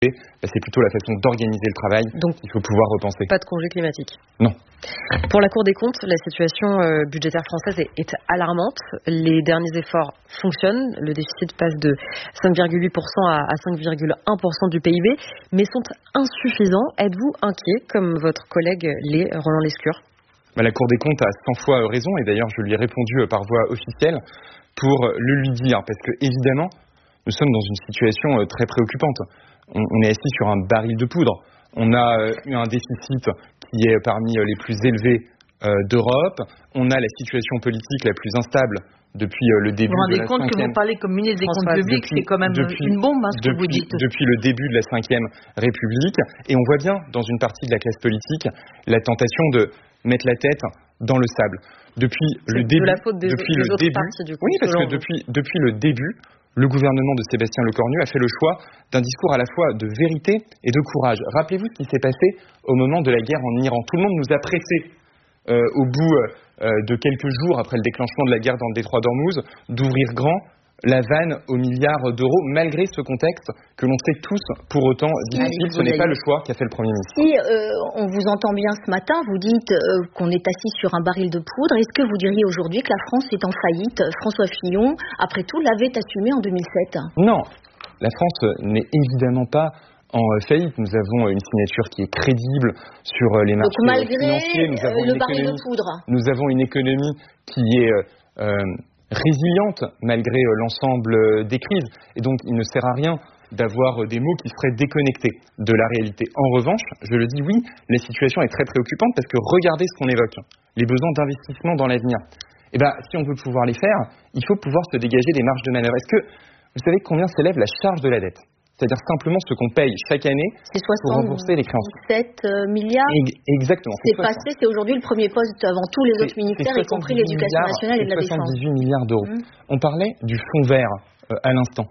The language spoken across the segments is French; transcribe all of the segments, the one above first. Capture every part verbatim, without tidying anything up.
bah, c'est plutôt la façon d'organiser le travail Donc, qu'il faut pouvoir repenser. Pas de congé climatique. Non. Pour la Cour des comptes, la situation euh, budgétaire française est, est alarmante. Les derniers efforts fonctionnent. Le déficit passe de cinq virgule huit pour cent à, à cinq virgule un pour cent du P I B, mais sont insuffisants. Êtes-vous inquiet, comme votre collègue l'est, Roland Lescure ? Bah, la Cour des comptes a cent fois raison, et d'ailleurs je lui ai répondu par voie officielle pour le lui dire, parce que évidemment, nous sommes dans une situation très préoccupante. On, on est assis sur un baril de poudre. On a eu un déficit qui est parmi les plus élevés euh, d'Europe. On a la situation politique la plus instable depuis le début de la cinquième... Vous vous rendez compte que vous parlez comme ministre des Comptes publics, c'est quand même depuis, une bombe, hein, ce depuis, que vous dites. Depuis le début de la cinquième République. Et on voit bien, dans une partie de la classe politique, la tentation de mettre la tête dans le sable. Depuis c'est le début... de la faute des, depuis des le autres début, partis, du coup. Oui, parce que depuis, depuis le début... Le gouvernement de Sébastien Lecornu a fait le choix d'un discours à la fois de vérité et de courage. Rappelez-vous ce qui s'est passé au moment de la guerre en Iran. Tout le monde nous a pressés, euh, au bout euh, de quelques jours après le déclenchement de la guerre dans le détroit d'Ormuz, d'ouvrir grand la vanne aux milliards d'euros, malgré ce contexte que l'on sait tous pour autant difficile. Ce n'est pas le choix qu'a fait le Premier ministre. Si euh, on vous entend bien ce matin, vous dites euh, qu'on est assis sur un baril de poudre. Est-ce que vous diriez aujourd'hui que la France est en faillite ? François Fillon, après tout, l'avait assumé en deux mille sept. Non, la France n'est évidemment pas en faillite. Nous avons une signature qui est crédible sur les marchés Donc, malgré financiers. Nous avons le une baril économie, de poudre. Nous avons une économie qui est... Euh, résiliente malgré l'ensemble des crises. Et donc, il ne sert à rien d'avoir des mots qui seraient déconnectés de la réalité. En revanche, je le dis, oui, la situation est très préoccupante parce que regardez ce qu'on évoque, les besoins d'investissement dans l'avenir. Eh bien, si on veut pouvoir les faire, il faut pouvoir se dégager des marges de manœuvre. Est-ce que vous savez combien s'élève la charge de la dette ? C'est-à-dire simplement ce qu'on paye chaque année pour rembourser les créances. soixante-dix-sept milliards. Exactement. C'est, c'est passé, c'est aujourd'hui le premier poste avant tous les autres ministères, y compris l'éducation nationale et de la défense. soixante-dix-huit milliards d'euros. Mmh. On parlait du fonds vert euh, à l'instant.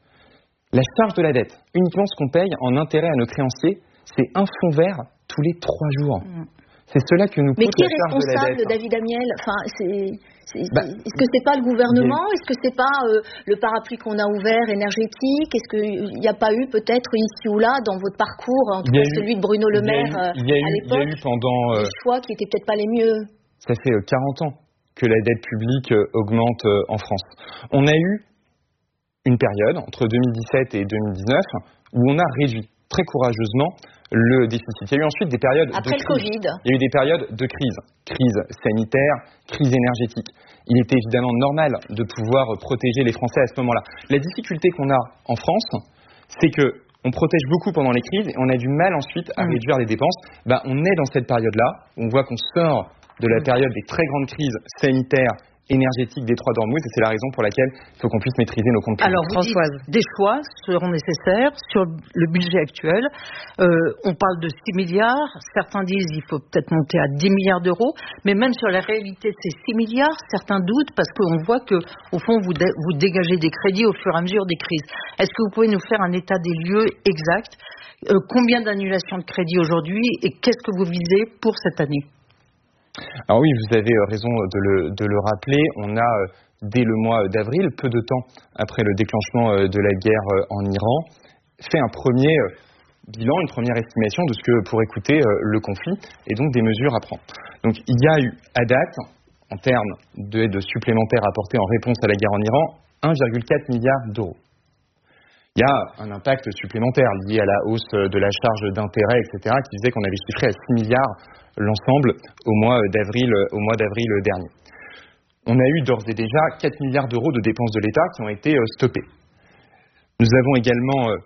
La charge de la dette, uniquement ce qu'on paye en intérêt à nos créanciers, c'est un fonds vert tous les trois jours. Mmh. C'est cela que nous coûte la charge de la dette. Mais qui est responsable, David Amiel ? Enfin, c'est... C'est, bah, est-ce que c'est pas le gouvernement ? A... Est-ce que c'est pas euh, le parapluie qu'on a ouvert énergétique ? Est-ce qu'il n'y a pas eu peut-être ici ou là dans votre parcours, en tout cas eu, celui de Bruno Le Maire euh, à l'époque, il y a eu pendant, des choix qui étaient peut-être pas les mieux ? Ça fait euh, quarante ans que la dette publique euh, augmente euh, en France. On a eu une période entre deux mille dix-sept et deux mille dix-neuf où on a réduit très courageusement le déficit. Il y a eu ensuite des périodes Après de le crise. Covid. Il y a eu des périodes de crise. Crise sanitaire, crise énergétique. Il était évidemment normal de pouvoir protéger les Français à ce moment-là. La difficulté qu'on a en France, c'est que on protège beaucoup pendant les crises et on a du mal ensuite à mmh. réduire les dépenses. Ben, on est dans cette période-là. On voit qu'on sort de la période des très grandes crises sanitaires, énergétique des Trois d'Ormuz, et c'est la raison pour laquelle il faut qu'on puisse maîtriser nos comptes publics. Alors, Françoise, des choix seront nécessaires sur le budget actuel. Euh, on parle de six milliards, certains disent qu'il faut peut-être monter à dix milliards d'euros, mais même sur la réalité de ces six milliards, certains doutent parce qu'on voit que, au fond, vous, dé- vous dégagez des crédits au fur et à mesure des crises. Est-ce que vous pouvez nous faire un état des lieux exact ? euh, Combien d'annulations de crédits aujourd'hui et qu'est-ce que vous visez pour cette année ? Alors oui, vous avez raison de le, de le rappeler. On a, dès le mois d'avril, peu de temps après le déclenchement de la guerre en Iran, fait un premier bilan, une première estimation de ce que pourrait coûter le conflit et donc des mesures à prendre. Donc il y a eu, à date, en termes d'aide supplémentaire apportée en réponse à la guerre en Iran, un virgule quatre milliard d'euros. Il y a un impact supplémentaire lié à la hausse de la charge d'intérêt, et cetera, qui disait qu'on avait chiffré à six milliards l'ensemble au mois d'avril, au mois d'avril dernier. On a eu d'ores et déjà quatre milliards d'euros de dépenses de l'État qui ont été stoppées. Nous avons également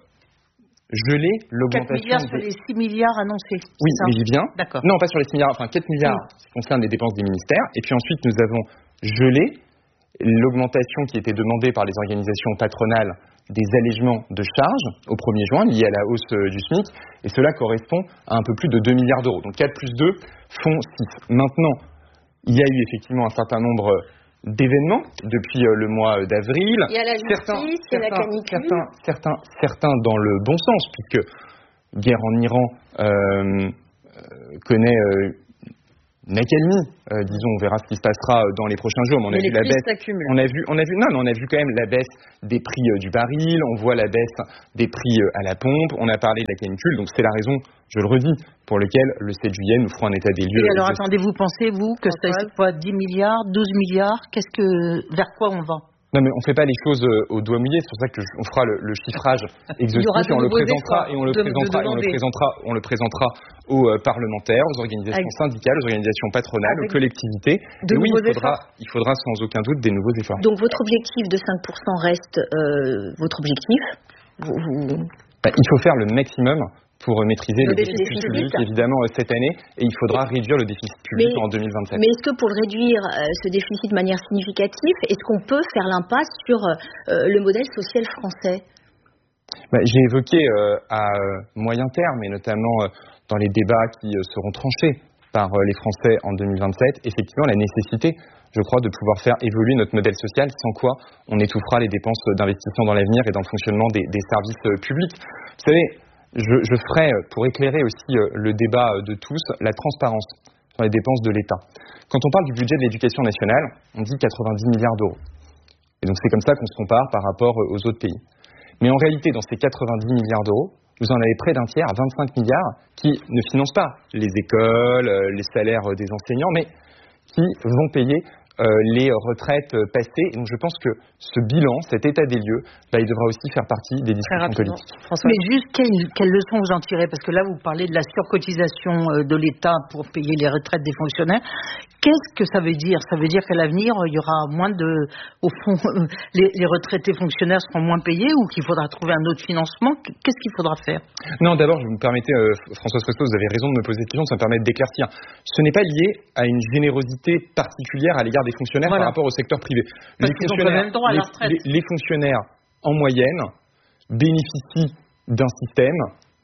gelé l'augmentation... quatre milliards des... sur les six milliards annoncés. Oui, mais j'y viens. D'accord. Non, pas sur les six milliards, enfin quatre milliards oui. qui concernent les dépenses des ministères. Et puis ensuite, nous avons gelé l'augmentation qui était demandée par les organisations patronales des allègements de charges au premier juin liés à la hausse du SMIC, et cela correspond à un peu plus de deux milliards d'euros. Donc quatre plus deux font six. Maintenant, il y a eu effectivement un certain nombre d'événements depuis le mois d'avril. Il y a la justice, certains, il y a la canicule. Certains, certains, certains dans le bon sens, puisque guerre en Iran euh, euh, connaît... Euh, une accalmie, euh, disons, on verra ce qui se passera dans les prochains jours. Mais on a mais vu la baisse. S'accumulent. On a vu, on a vu, non, mais on a vu quand même la baisse des prix euh, du baril. On voit la baisse des prix euh, à la pompe. On a parlé de la canicule. Donc c'est la raison, je le redis, pour laquelle le sept juillet nous fera un état des lieux. Et alors attendez, vous pensez vous que c'est quoi, dix milliards, douze milliards, qu'est-ce que, vers quoi on va? Non, mais on ne fait pas les choses au doigt mouillé. C'est pour ça que je, on fera le, le chiffrage exhaustif et on le présentera et on le de, présentera de et on le présentera, on le présentera aux euh, parlementaires, aux organisations Avec... syndicales, aux organisations patronales, Avec... aux collectivités. De et oui, il faudra, il faudra sans aucun doute des nouveaux efforts. Donc votre objectif de cinq pour cent reste euh, votre objectif. Vous, vous... Bah, il faut faire le maximum pour maîtriser le, le déficit, déficit public, évidemment, cette année, et il faudra réduire le déficit public mais, en deux mille vingt-sept. Mais est-ce que pour réduire euh, ce déficit de manière significative, est-ce qu'on peut faire l'impasse sur euh, le modèle social français? bah, J'ai évoqué euh, à moyen terme, et notamment euh, dans les débats qui euh, seront tranchés par euh, les Français en deux mille vingt-sept, effectivement la nécessité, je crois, de pouvoir faire évoluer notre modèle social, sans quoi on étouffera les dépenses d'investissement dans l'avenir et dans le fonctionnement des, des services euh, publics. Vous savez, Je, je ferai, pour éclairer aussi le débat de tous, la transparence sur les dépenses de l'État. Quand on parle du budget de l'éducation nationale, on dit quatre-vingt-dix milliards d'euros. Et donc c'est comme ça qu'on se compare par rapport aux autres pays. Mais en réalité, dans ces quatre-vingt-dix milliards d'euros, vous en avez près d'un tiers, vingt-cinq milliards, qui ne financent pas les écoles, les salaires des enseignants, mais qui vont payer Euh, les retraites passées. Et donc je pense que ce bilan, cet état des lieux, bah, il devra aussi faire partie des discussions politiques. François. Mais juste, quelle, quelle leçon vous en tirez? Parce que là, vous parlez de la surcotisation de l'État pour payer les retraites des fonctionnaires. Qu'est-ce que ça veut dire? Ça veut dire qu'à l'avenir, il y aura moins de... Au fond, les, les retraités fonctionnaires seront moins payés ou qu'il faudra trouver un autre financement? Qu'est-ce qu'il faudra faire? Non, d'abord, vous me permettez, euh, Françoise Fresto, vous avez raison de me poser cette question, ça me permet d'éclaircir. Ce n'est pas lié à une générosité particulière à l'égard des fonctionnaires voilà. par rapport au secteur privé. Les fonctionnaires, les, les, les fonctionnaires, en moyenne, bénéficient d'un système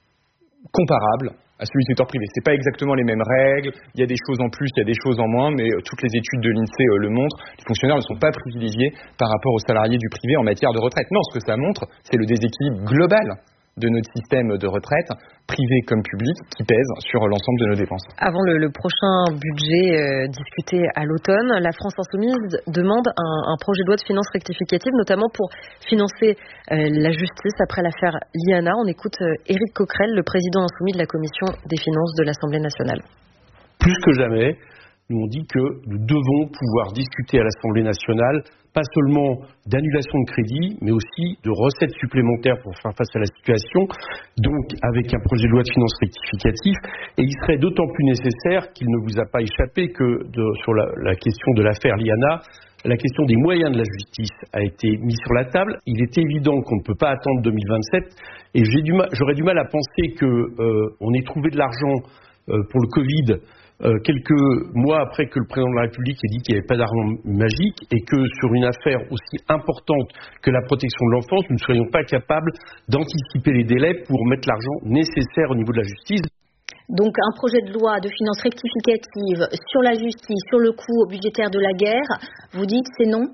comparable à celui du secteur privé. Ce n'est pas exactement les mêmes règles, il y a des choses en plus, il y a des choses en moins, mais euh, toutes les études de l'INSEE euh, le montrent, les fonctionnaires ne sont pas privilégiés par rapport aux salariés du privé en matière de retraite. Non, ce que ça montre, c'est le déséquilibre global de notre système de retraite, privé comme public, qui pèse sur l'ensemble de nos dépenses. Avant le, le prochain budget euh, discuté à l'automne, la France Insoumise demande un, un projet de loi de finances rectificative, notamment pour financer euh, la justice après l'affaire Liana. On écoute euh, Éric Coquerel, le président insoumis de la Commission des finances de l'Assemblée nationale. Plus que jamais, nous on dit que nous devons pouvoir discuter à l'Assemblée nationale pas seulement d'annulation de crédit, mais aussi de recettes supplémentaires pour faire face à la situation, donc avec un projet de loi de finances rectificatif. Et il serait d'autant plus nécessaire qu'il ne vous a pas échappé que de, sur la, la question de l'affaire Liana, la question des moyens de la justice a été mise sur la table. Il est évident qu'on ne peut pas attendre deux mille vingt-sept, et j'ai du mal, j'aurais du mal à penser qu'on euh, ait trouvé de l'argent euh, pour le Covid Euh, quelques mois après que le président de la République ait dit qu'il n'y avait pas d'argent magique et que sur une affaire aussi importante que la protection de l'enfance, nous ne soyons pas capables d'anticiper les délais pour mettre l'argent nécessaire au niveau de la justice. Donc un projet de loi de finances rectificative sur la justice, sur le coût budgétaire de la guerre, vous dites c'est non?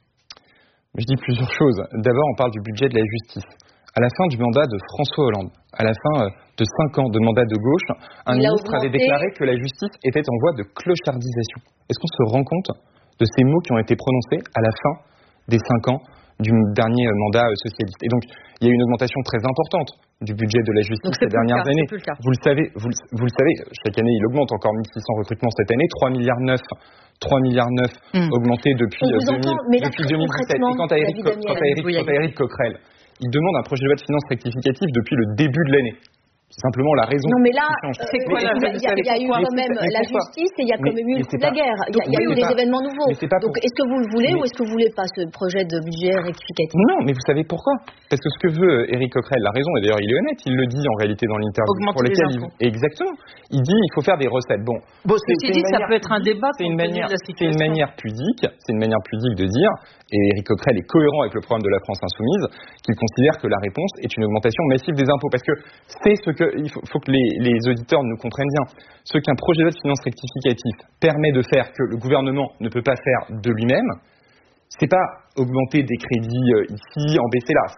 Je dis plusieurs choses. D'abord, on parle du budget de la justice. À la fin du mandat de François Hollande, à la fin de cinq ans de mandat de gauche, un Il ministre avait déclaré que la justice était en voie de clochardisation. Est-ce qu'on se rend compte de ces mots qui ont été prononcés à la fin des cinq ans du dernier mandat socialiste? Et donc, il y a eu une augmentation très importante du budget de la justice ces dernières cas, années. Vous le savez, vous, vous le savez, chaque année, il augmente encore mille six cents recrutements cette année, trois virgule neuf milliards trois virgule neuf mmh. augmentés depuis, euh, deux mille, mais depuis deux mille dix-sept. Et quant à Éric, quant à Éric, quant à Éric Coquerel, il demande un projet de loi de finances rectificative depuis le début de l'année. C'est simplement la raison. Non, mais là, euh, c'est quoi, il y, y, y a eu quand même la justice et il y a quand même eu la guerre. Il y a, y a eu des événements nouveaux. Donc, est-ce que vous le voulez mais... ou est-ce que vous ne voulez pas ce projet de budget rectificatif? Non, mais vous savez pourquoi? Parce que ce que veut Éric Coquerel, la raison, et d'ailleurs il est honnête, il le dit en réalité dans l'interview. Augmenter pour lesquelles il... Exactement. Il dit il faut faire des recettes. Bon, bon ceci dit, ça peut être un débat. C'est une manière, c'est une manière pudique, c'est une manière pudique de dire, et Éric Coquerel est cohérent avec le programme de la France Insoumise, qu'il considère que la réponse est une augmentation massive des impôts. Parce que c'est ce que il faut, faut que les Les, les auditeurs nous comprennent bien. Ce qu'un projet de loi de finances rectificatif permet de faire que le gouvernement ne peut pas faire de lui-même, c'est pas augmenter des crédits ici, en baisser là, c'est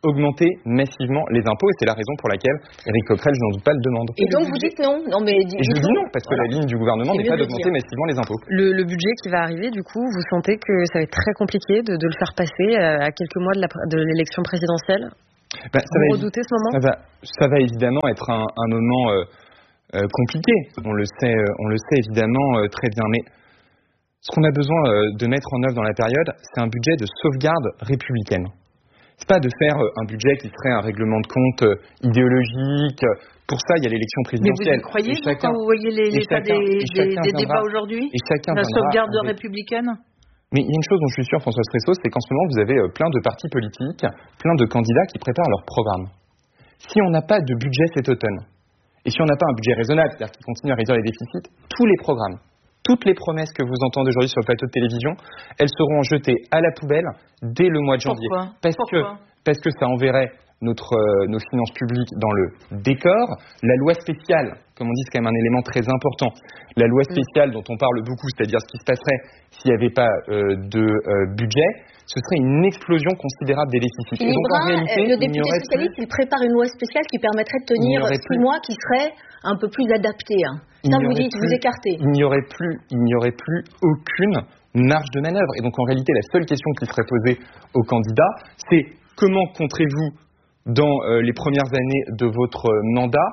augmenter massivement les impôts et c'est la raison pour laquelle Éric Coquerel, je n'en doute pas, le demande. Et, et donc vous dites non, non mais et je dis non parce que voilà. La ligne du gouvernement n'est pas d'augmenter massivement les impôts. Le, le budget qui va arriver, du coup, vous sentez que ça va être très compliqué de, de le faire passer à quelques mois de, la, de l'élection présidentielle? Ben, ça vous va, redoutez ce moment? Ça va, ça va évidemment être un, un moment euh, euh, compliqué. On le sait, euh, on le sait évidemment euh, très bien, mais ce qu'on a besoin euh, de mettre en œuvre dans la période, c'est un budget de sauvegarde républicaine. C'est pas de faire un budget qui serait un règlement de compte idéologique. Pour ça, il y a l'élection présidentielle. Mais vous y croyez chacun, quand vous voyez l'état des, des, des débats aujourd'hui? La sauvegarde avec... républicaine? Mais il y a une chose dont je suis sûr, Françoise Fresso, c'est qu'en ce moment, vous avez plein de partis politiques, plein de candidats qui préparent leur programme. Si on n'a pas de budget cet automne, et si on n'a pas un budget raisonnable, c'est-à-dire qui continue à réduire les déficits, tous les programmes, toutes les promesses que vous entendez aujourd'hui sur le plateau de télévision, elles seront jetées à la poubelle dès le mois de janvier. Pourquoi parce, Pourquoi que, parce que ça enverrait notre, euh, nos finances publiques dans le décor. La loi spéciale, comme on dit, c'est quand même un élément très important. La loi spéciale dont on parle beaucoup, c'est-à-dire ce qui se passerait s'il n'y avait pas euh, de euh, budget, ce serait une explosion considérable des déficits. Et donc, Brun, en réalité, le député socialiste, plus... il prépare une loi spéciale qui permettrait de tenir six mois, qui serait un peu plus adaptée. Hein. Ça, vous dites, plus, vous écartez. Il n'y aurait plus, il n'y aurait plus aucune marge de manœuvre. Et donc, en réalité, la seule question qui serait posée aux candidats, c'est comment compterez-vous, dans euh, les premières années de votre mandat,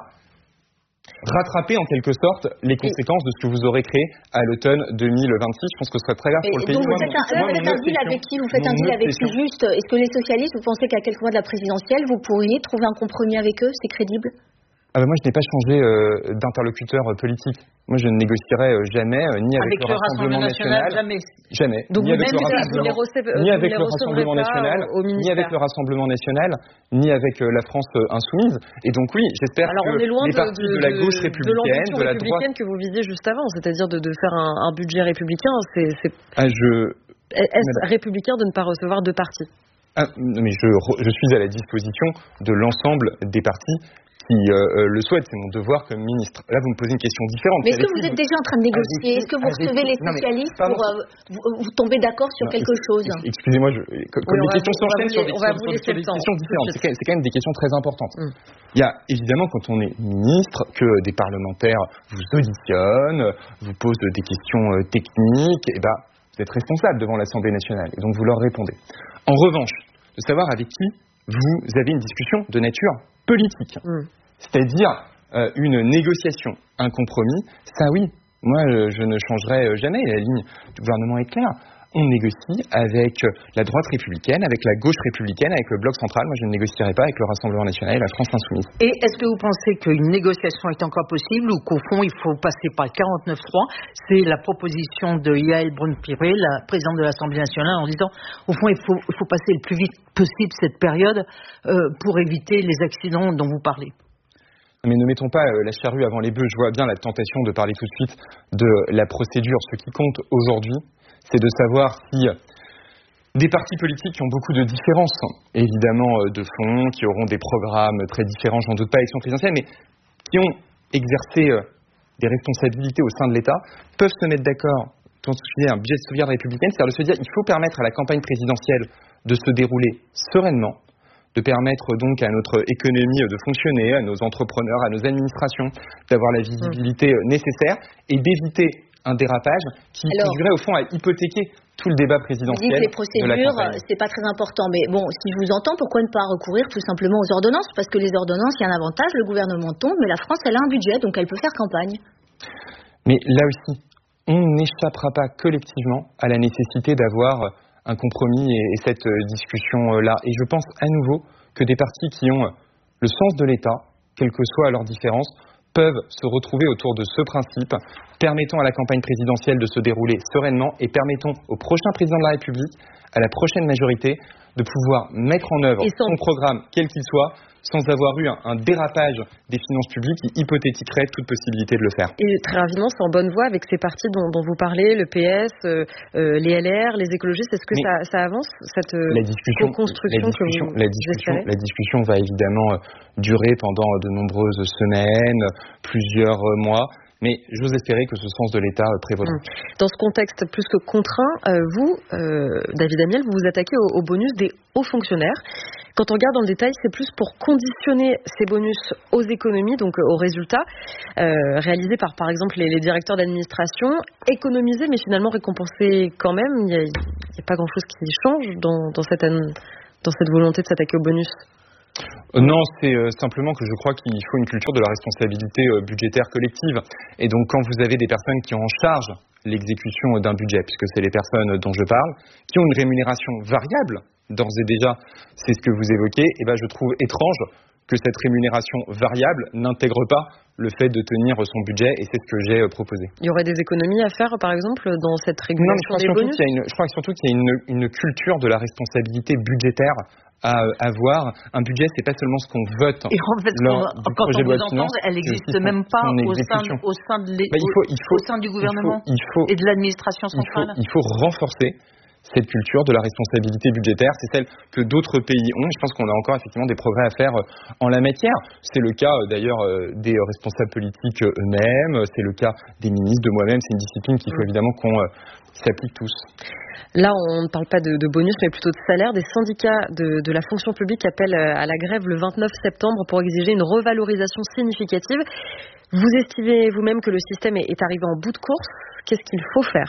rattraper en quelque sorte les conséquences de ce que vous aurez créé à l'automne deux mille vingt-six. Je pense que ce serait très grave pour le pays. Donc vous faites un, moi, un deal avec qui? Vous faites un deal avec qui juste? Est-ce que les socialistes, vous pensez qu'à quelques mois de la présidentielle, vous pourriez trouver un compromis avec eux? C'est crédible? Ah ben moi, je n'ai pas changé euh, d'interlocuteur euh, politique. Moi, je ne négocierai euh, jamais, euh, ni avec, avec le Rassemblement national, national, jamais. Jamais. Donc ni vous avec même le Rassemblement, recevez, ni avec le Rassemblement national, ni avec le Rassemblement national, ni avec euh, la France euh, insoumise. Et donc oui, j'espère Alors, que on est loin les de, partis de, de la gauche républicaine, de, de, de la républicaine droite que vous visiez juste avant, c'est-à-dire de, de faire un, un budget républicain, c'est. Ah, je... Est-ce républicain de ne pas recevoir deux partis? Ah, mais je, je suis à la disposition de l'ensemble des partis qui euh, le souhaitent, c'est mon devoir comme ministre. Là, vous me posez une question différente. Mais est-ce que vous êtes déjà en train de négocier? Est-ce que vous recevez les spécialistes pour euh, vous, vous tomber d'accord sur non, quelque chose? Excusez-moi, je, comme oui, les questions s'enchaînent sur des, sur, sur, sur des questions différentes. C'est, c'est quand même des questions très importantes. Mm. Il y a évidemment, quand on est ministre, que des parlementaires vous auditionnent, vous posent des questions euh, techniques, et ben, vous êtes responsable devant l'Assemblée nationale, et donc vous leur répondez. En revanche, de savoir avec qui vous avez une discussion de nature politique, mmh. c'est-à-dire euh, une négociation, un compromis, ça oui, moi euh, je ne changerai jamais, la ligne du gouvernement est claire. On négocie avec la droite républicaine, avec la gauche républicaine, avec le bloc central. Moi, je ne négocierai pas avec le Rassemblement national et la France insoumise. Et est-ce que vous pensez qu'une négociation est encore possible ou qu'au fond, il faut passer par le quarante-neuf trois? C'est la proposition de Yaël Braun-Pivet, la présidente de l'Assemblée nationale, en disant, au fond, il faut, il faut passer le plus vite possible cette période euh, pour éviter les accidents dont vous parlez. Mais ne mettons pas euh, la charrue avant les bœufs. Je vois bien la tentation de parler tout de suite de la procédure. Ce qui compte aujourd'hui, c'est de savoir si des partis politiques qui ont beaucoup de différences, évidemment de fond, qui auront des programmes très différents, j'en doute pas, élection présidentielle, mais qui ont exercé des responsabilités au sein de l'État, peuvent se mettre d'accord pour un budget de sauvegarde républicaine, c'est-à-dire de se dire qu'il faut permettre à la campagne présidentielle de se dérouler sereinement, de permettre donc à notre économie de fonctionner, à nos entrepreneurs, à nos administrations, d'avoir la visibilité nécessaire et d'éviter un dérapage qui conduirait au fond à hypothéquer tout le débat présidentiel. Vous dites les procédures, c'est pas très important, mais bon, si je vous entends, pourquoi ne pas recourir tout simplement aux ordonnances? Parce que les ordonnances, il y a un avantage, le gouvernement tombe, mais la France, elle a un budget, donc elle peut faire campagne. Mais là aussi, on n'échappera pas collectivement à la nécessité d'avoir un compromis et, et cette discussion-là. Et je pense à nouveau que des partis qui ont le sens de l'État, quelles que soient leurs différences, peuvent se retrouver autour de ce principe, permettant à la campagne présidentielle de se dérouler sereinement et permettons au prochain président de la République, à la prochaine majorité, de pouvoir mettre en œuvre sans... son programme, quel qu'il soit, sans avoir eu un, un dérapage des finances publiques qui hypothétiquerait toute possibilité de le faire. Et très rapidement, c'est en bonne voie avec ces partis dont, dont vous parlez, le P S, euh, euh, les L R, les écologistes. Est-ce que ça, ça avance, cette euh, la discussion, co-construction la discussion, que vous la discussion, la discussion va évidemment euh, durer pendant de nombreuses semaines, plusieurs euh, mois. Mais j'ose espérer que ce sens de l'État prévaudra. Dans ce contexte plus que contraint, euh, vous, euh, David Amiel, vous vous attaquez au, au bonus des hauts fonctionnaires Quand on regarde dans le détail, c'est plus pour conditionner ces bonus aux économies, donc aux résultats euh, réalisés par, par exemple, les, les directeurs d'administration, économiser, mais finalement récompenser quand même. Il n'y a, a pas grand-chose qui change dans, dans, cette, dans cette volonté de s'attaquer aux bonus. Non, c'est euh, simplement que je crois qu'il faut une culture de la responsabilité euh, budgétaire collective. Et donc, quand vous avez des personnes qui ont en charge l'exécution d'un budget, puisque c'est les personnes dont je parle, qui ont une rémunération variable, d'ores et déjà, c'est ce que vous évoquez, et ben je trouve étrange que cette rémunération variable n'intègre pas le fait de tenir son budget, et c'est ce que j'ai proposé. Il y aurait des économies à faire, par exemple, dans cette régulation des bonus ? Je crois surtout qu'il y a une, une culture de la responsabilité budgétaire à avoir. Un budget, c'est pas seulement ce qu'on vote. Et en fait, lors on, du quand projet on de loi vous de entend, finances, elle n'existe même pas au sein, au, sein de les, bah, il faut, il faut, au sein du gouvernement il faut, il faut, et de l'administration centrale. Il faut, il faut renforcer cette culture de la responsabilité budgétaire. C'est celle que d'autres pays ont. Je pense qu'on a encore effectivement des progrès à faire en la matière. C'est le cas d'ailleurs des responsables politiques eux-mêmes. C'est le cas des ministres, de moi-même. C'est une discipline qu'il faut évidemment qu'on s'applique tous. Là, on ne parle pas de, de bonus, mais plutôt de salaire. Des syndicats de, de la fonction publique appellent à la grève le vingt-neuf septembre pour exiger une revalorisation significative. Vous estimez vous-même que le système est, est arrivé en bout de course. Qu'est-ce qu'il faut faire ?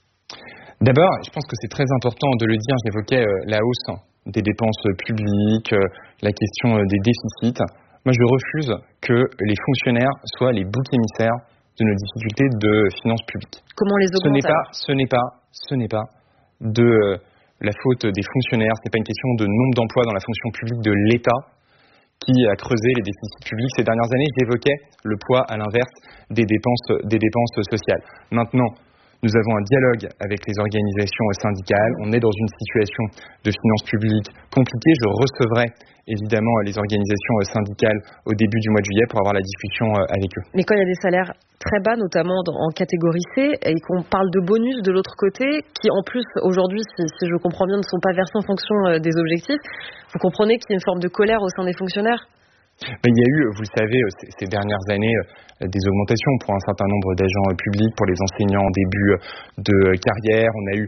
D'abord, je pense que c'est très important de le dire. J'évoquais la hausse des dépenses publiques, la question des déficits. Moi, je refuse que les fonctionnaires soient les boucs émissaires de nos difficultés de finances publiques. Comment les augmenter ? Ce n'est pas, ce n'est pas, ce n'est pas de euh, la faute des fonctionnaires. Ce n'est pas une question de nombre d'emplois dans la fonction publique de l'État qui a creusé les déficits publics ces dernières années. J'évoquais le poids, à l'inverse, des dépenses, des dépenses sociales. Maintenant, nous avons un dialogue avec les organisations syndicales. On est dans une situation de finances publiques compliquée. Je recevrai évidemment les organisations syndicales au début du mois de juillet pour avoir la discussion avec eux. Mais quand il y a des salaires très bas, notamment en catégorie C, et qu'on parle de bonus de l'autre côté, qui en plus aujourd'hui, si, si je comprends bien, ne sont pas versés en fonction des objectifs, vous comprenez qu'il y a une forme de colère au sein des fonctionnaires ? Il y a eu, vous le savez, ces dernières années, des augmentations pour un certain nombre d'agents publics, pour les enseignants en début de carrière. On a eu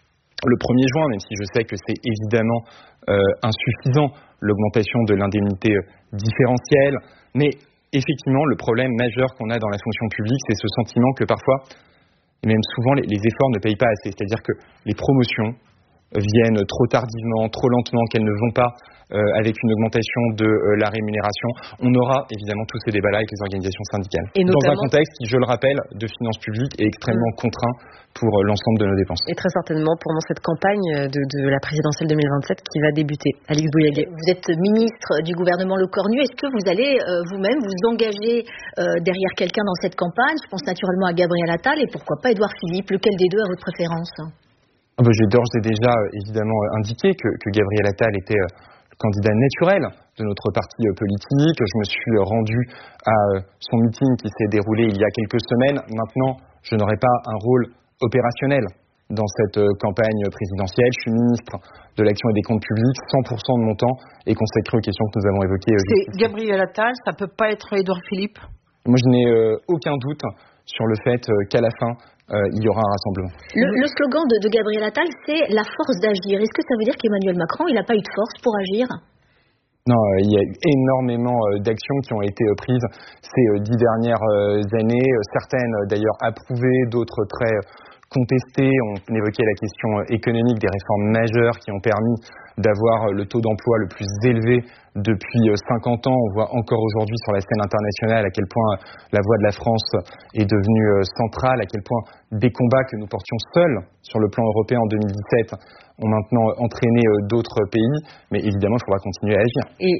le premier juin, même si je sais que c'est évidemment euh, insuffisant, l'augmentation de l'indemnité différentielle. Mais effectivement, le problème majeur qu'on a dans la fonction publique, c'est ce sentiment que parfois, et même souvent, les, les efforts ne payent pas assez. C'est-à-dire que les promotions viennent trop tardivement, trop lentement, qu'elles ne vont pas euh, avec une augmentation de euh, la rémunération. On aura évidemment tous ces débats-là avec les organisations syndicales. Et dans un contexte qui, je le rappelle, de finances publiques est extrêmement mmh. contraint pour euh, l'ensemble de nos dépenses. Et très certainement pendant cette campagne de, de la présidentielle deux mille vingt-sept qui va débuter. Alix Bouillaguet. Vous êtes ministre du gouvernement Lecornu. Est-ce que vous allez euh, vous-même vous engager euh, derrière quelqu'un dans cette campagne ? Je pense naturellement à Gabriel Attal et pourquoi pas Édouard Philippe. Lequel des deux a votre préférence ? Ah ben, j'ai d'ores et déjà évidemment indiqué que, que Gabriel Attal était euh, le candidat naturel de notre parti euh, politique. Je me suis rendu à euh, son meeting qui s'est déroulé il y a quelques semaines. Maintenant, je n'aurai pas un rôle opérationnel dans cette euh, campagne présidentielle. Je suis ministre de l'Action et des Comptes Publics. cent pour cent de mon temps est consacré aux questions que nous avons évoquées. Euh, C'est Gabriel Attal, ça peut pas être Édouard Philippe ? Moi, je n'ai euh, aucun doute sur le fait euh, qu'à la fin, Euh, il y aura un rassemblement. Le, le slogan de, de Gabriel Attal, c'est la force d'agir. Est-ce que ça veut dire qu'Emmanuel Macron, il n'a pas eu de force pour agir ? Non, euh, il y a eu énormément euh, d'actions qui ont été euh, prises ces euh, dix dernières euh, années. Certaines euh, d'ailleurs approuvées, d'autres très euh, contestées. On évoquait la question euh, économique, des réformes majeures qui ont permis d'avoir euh, le taux d'emploi le plus élevé depuis euh, cinquante ans. On voit encore aujourd'hui sur la scène internationale à quel point euh, la voix de la France est devenue euh, centrale, à quel point des combats que nous portions seuls sur le plan européen en deux mille dix-sept ont maintenant entraîné euh, d'autres pays. Mais évidemment, il faudra continuer à agir. Et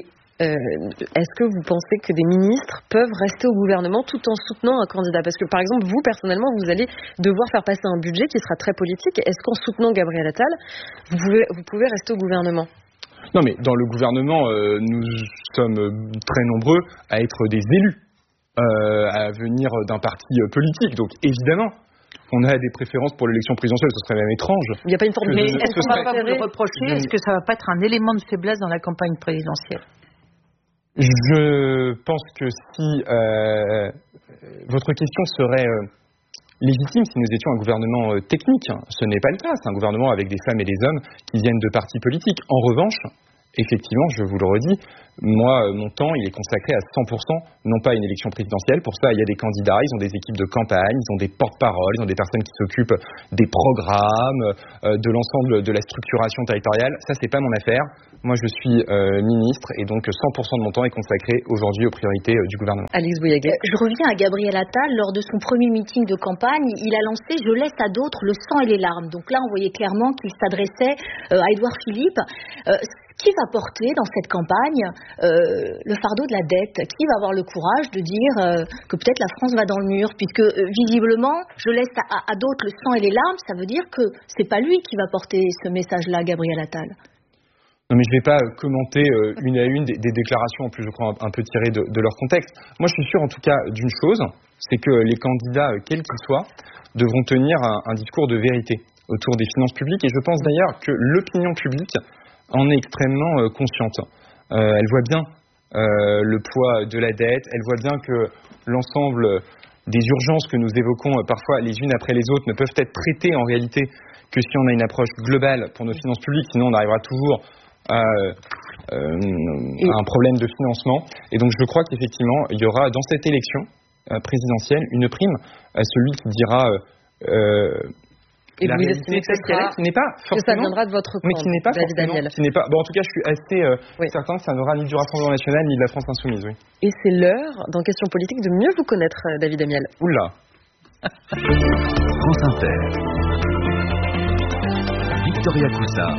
Euh, est-ce que vous pensez que des ministres peuvent rester au gouvernement tout en soutenant un candidat ? Parce que par exemple, vous personnellement, vous allez devoir faire passer un budget qui sera très politique. Est-ce qu'en soutenant Gabriel Attal, vous pouvez, vous pouvez rester au gouvernement ? Non, mais dans le gouvernement, euh, nous sommes très nombreux à être des élus, euh, à venir d'un parti politique. Donc évidemment, on a des préférences pour l'élection présidentielle, ce serait même étrange. Il n'y a pas une forme de... Mais est-ce qu'on ne va pas vous le reprocher ? Est-ce que ça ne va pas être un élément de faiblesse dans la campagne présidentielle ? Je pense que si euh, votre question serait euh, légitime si nous étions un gouvernement euh, technique, ce n'est pas le cas. C'est un gouvernement avec des femmes et des hommes qui viennent de partis politiques. En revanche, effectivement, je vous le redis, moi, mon temps, il est consacré à cent pour cent, non pas à une élection présidentielle. Pour ça, il y a des candidats, ils ont des équipes de campagne, ils ont des porte-paroles, ils ont des personnes qui s'occupent des programmes, euh, de l'ensemble de la structuration territoriale. Ça, c'est pas mon affaire. Moi, je suis euh, ministre et donc cent pour cent de mon temps est consacré aujourd'hui aux priorités euh, du gouvernement. Alix Bouillaguet. Je reviens à Gabriel Attal. Lors de son premier meeting de campagne, il a lancé « Je laisse à d'autres le sang et les larmes ». Donc là, on voyait clairement qu'il s'adressait euh, à Édouard Philippe. Euh, Qui va porter dans cette campagne euh, le fardeau de la dette? Qui va avoir le courage de dire euh, que peut-être la France va dans le mur? Puisque euh, visiblement, je laisse à, à, à d'autres le sang et les larmes, ça veut dire que c'est pas lui qui va porter ce message-là, Gabriel Attal. Non, mais je ne vais pas commenter euh, une à une des, des déclarations, en plus je crois un, un peu tirées de, de leur contexte. Moi, je suis sûr en tout cas d'une chose, c'est que les candidats, euh, quels qu'ils soient, devront tenir un, un discours de vérité autour des finances publiques. Et je pense d'ailleurs que l'opinion publique en est extrêmement euh, consciente. Euh, elle voit bien euh, le poids de la dette, elle voit bien que l'ensemble des urgences que nous évoquons euh, parfois les unes après les autres ne peuvent être traitées en réalité que si on a une approche globale pour nos finances publiques, sinon on arrivera toujours à, euh, à un problème de financement. Et donc je crois qu'effectivement, il y aura dans cette élection euh, présidentielle une prime à celui qui dira... Euh, Et la vous réalité estimez que, sera, qui n'est pas forcément, que ça viendra de votre camp, mais qui n'est pas David Amiel. Qui n'est pas, bon, en tout cas, je suis assez euh, oui. certain que ça n'aura ni du Rassemblement National ni de la France Insoumise. Oui. Et c'est l'heure, dans Question Politique, de mieux vous connaître, David Amiel. Oula. France Inter. Victoria Coussa.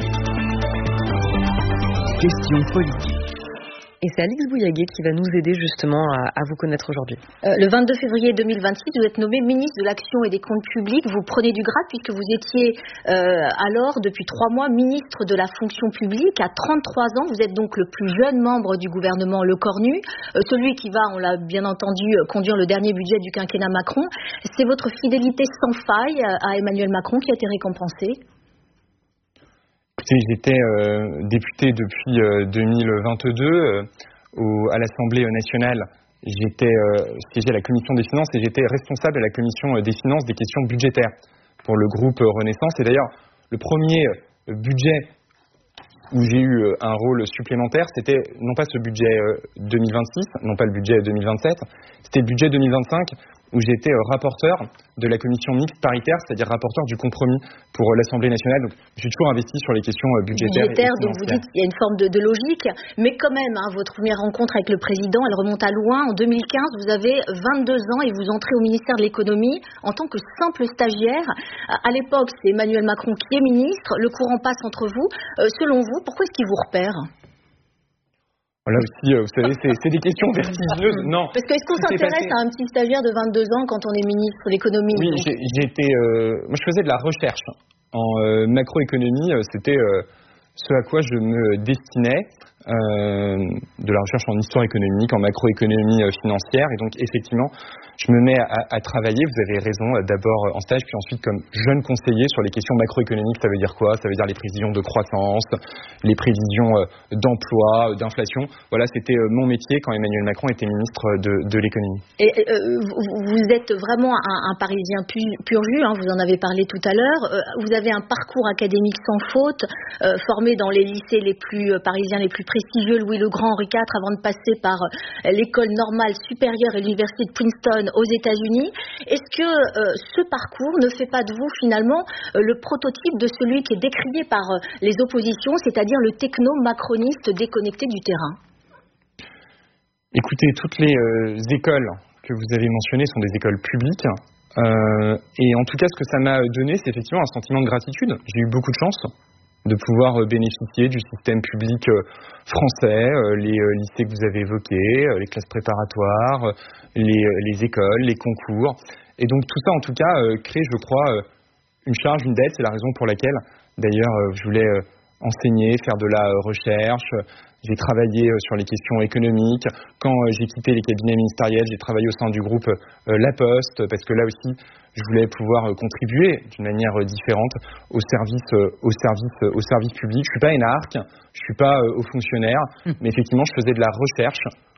Question Politique. Et c'est Alix Bouillaguet qui va nous aider justement à, à vous connaître aujourd'hui. Euh, le vingt-deux février deux mille vingt-six, vous êtes nommé ministre de l'Action et des Comptes Publics. Vous prenez du grade puisque vous étiez euh, alors, depuis trois mois, ministre de la Fonction Publique. À trente-trois ans, vous êtes donc le plus jeune membre du gouvernement Le Cornu, euh, celui qui va, on l'a bien entendu, conduire le dernier budget du quinquennat Macron. C'est votre fidélité sans faille à Emmanuel Macron qui a été récompensée? Écoutez, j'étais euh, député depuis euh, deux mille vingt-deux euh, au, à l'Assemblée nationale. J'étais euh, siégé à la Commission des Finances et j'étais responsable à la Commission des Finances des questions budgétaires pour le groupe Renaissance. Et d'ailleurs, le premier budget où j'ai eu un rôle supplémentaire, c'était non pas ce budget deux mille vingt-six, non pas le budget deux mille vingt-sept, c'était le budget deux mille vingt-cinq où j'étais rapporteur de la commission mixte paritaire, c'est-à-dire rapporteur du compromis pour l'Assemblée nationale. Donc, je suis toujours investi sur les questions budgétaires. Budgétaire, donc vous dites qu'il y a une forme de, de logique, mais quand même, hein, votre première rencontre avec le président, elle remonte à loin. En deux mille quinze, vous avez vingt-deux ans et vous entrez au ministère de l'économie en tant que simple stagiaire. À l'époque, c'est Emmanuel Macron qui est ministre. Le courant passe entre vous. Euh, selon vous, pourquoi est-ce qu'il vous repère ? Là aussi, vous savez, c'est, c'est des questions vertigineuses. Non. Parce que est-ce qu'on s'intéresse à un petit stagiaire de vingt-deux ans quand on est ministre de l'économie? Oui, j'ai, j'étais, euh, moi je faisais de la recherche en euh, macroéconomie. C'était euh, ce à quoi je me destinais. Euh, de la recherche en histoire économique, en macroéconomie euh, financière. Et donc, effectivement, je me mets à, à travailler, vous avez raison, euh, d'abord en stage, puis ensuite comme jeune conseiller sur les questions macroéconomiques. Ça veut dire quoi? Ça veut dire les prévisions de croissance, les prévisions euh, d'emploi, euh, d'inflation. Voilà, c'était euh, mon métier quand Emmanuel Macron était ministre de, de l'économie. Et euh, vous, vous êtes vraiment un, un Parisien pur, pur jus, hein, vous en avez parlé tout à l'heure. Euh, vous avez un parcours académique sans faute, euh, formé dans les lycées les plus euh, parisiens, les plus prestigieux, Louis le Grand, Henri quatre, avant de passer par l'école normale supérieure et l'université de Princeton aux États-Unis. Est-ce que euh, ce parcours ne fait pas de vous finalement euh, le prototype de celui qui est décrié par euh, les oppositions, c'est-à-dire le techno-macroniste déconnecté du terrain? Écoutez, toutes les euh, écoles que vous avez mentionnées sont des écoles publiques. Euh, et en tout cas, ce que ça m'a donné, c'est effectivement un sentiment de gratitude. J'ai eu beaucoup de chance de pouvoir bénéficier du système public français, les lycées que vous avez évoqués, les classes préparatoires, les, les écoles, les concours. Et donc tout ça, en tout cas, crée, je crois, une charge, une dette. C'est la raison pour laquelle, d'ailleurs, je voulais enseigner, faire de la recherche. J'ai travaillé sur les questions économiques. Quand j'ai quitté les cabinets ministériels, j'ai travaillé au sein du groupe La Poste, parce que là aussi, je voulais pouvoir contribuer d'une manière différente au service, au service, au service public. Je suis pas énarque, je suis pas haut fonctionnaire, mais effectivement, je faisais de la recherche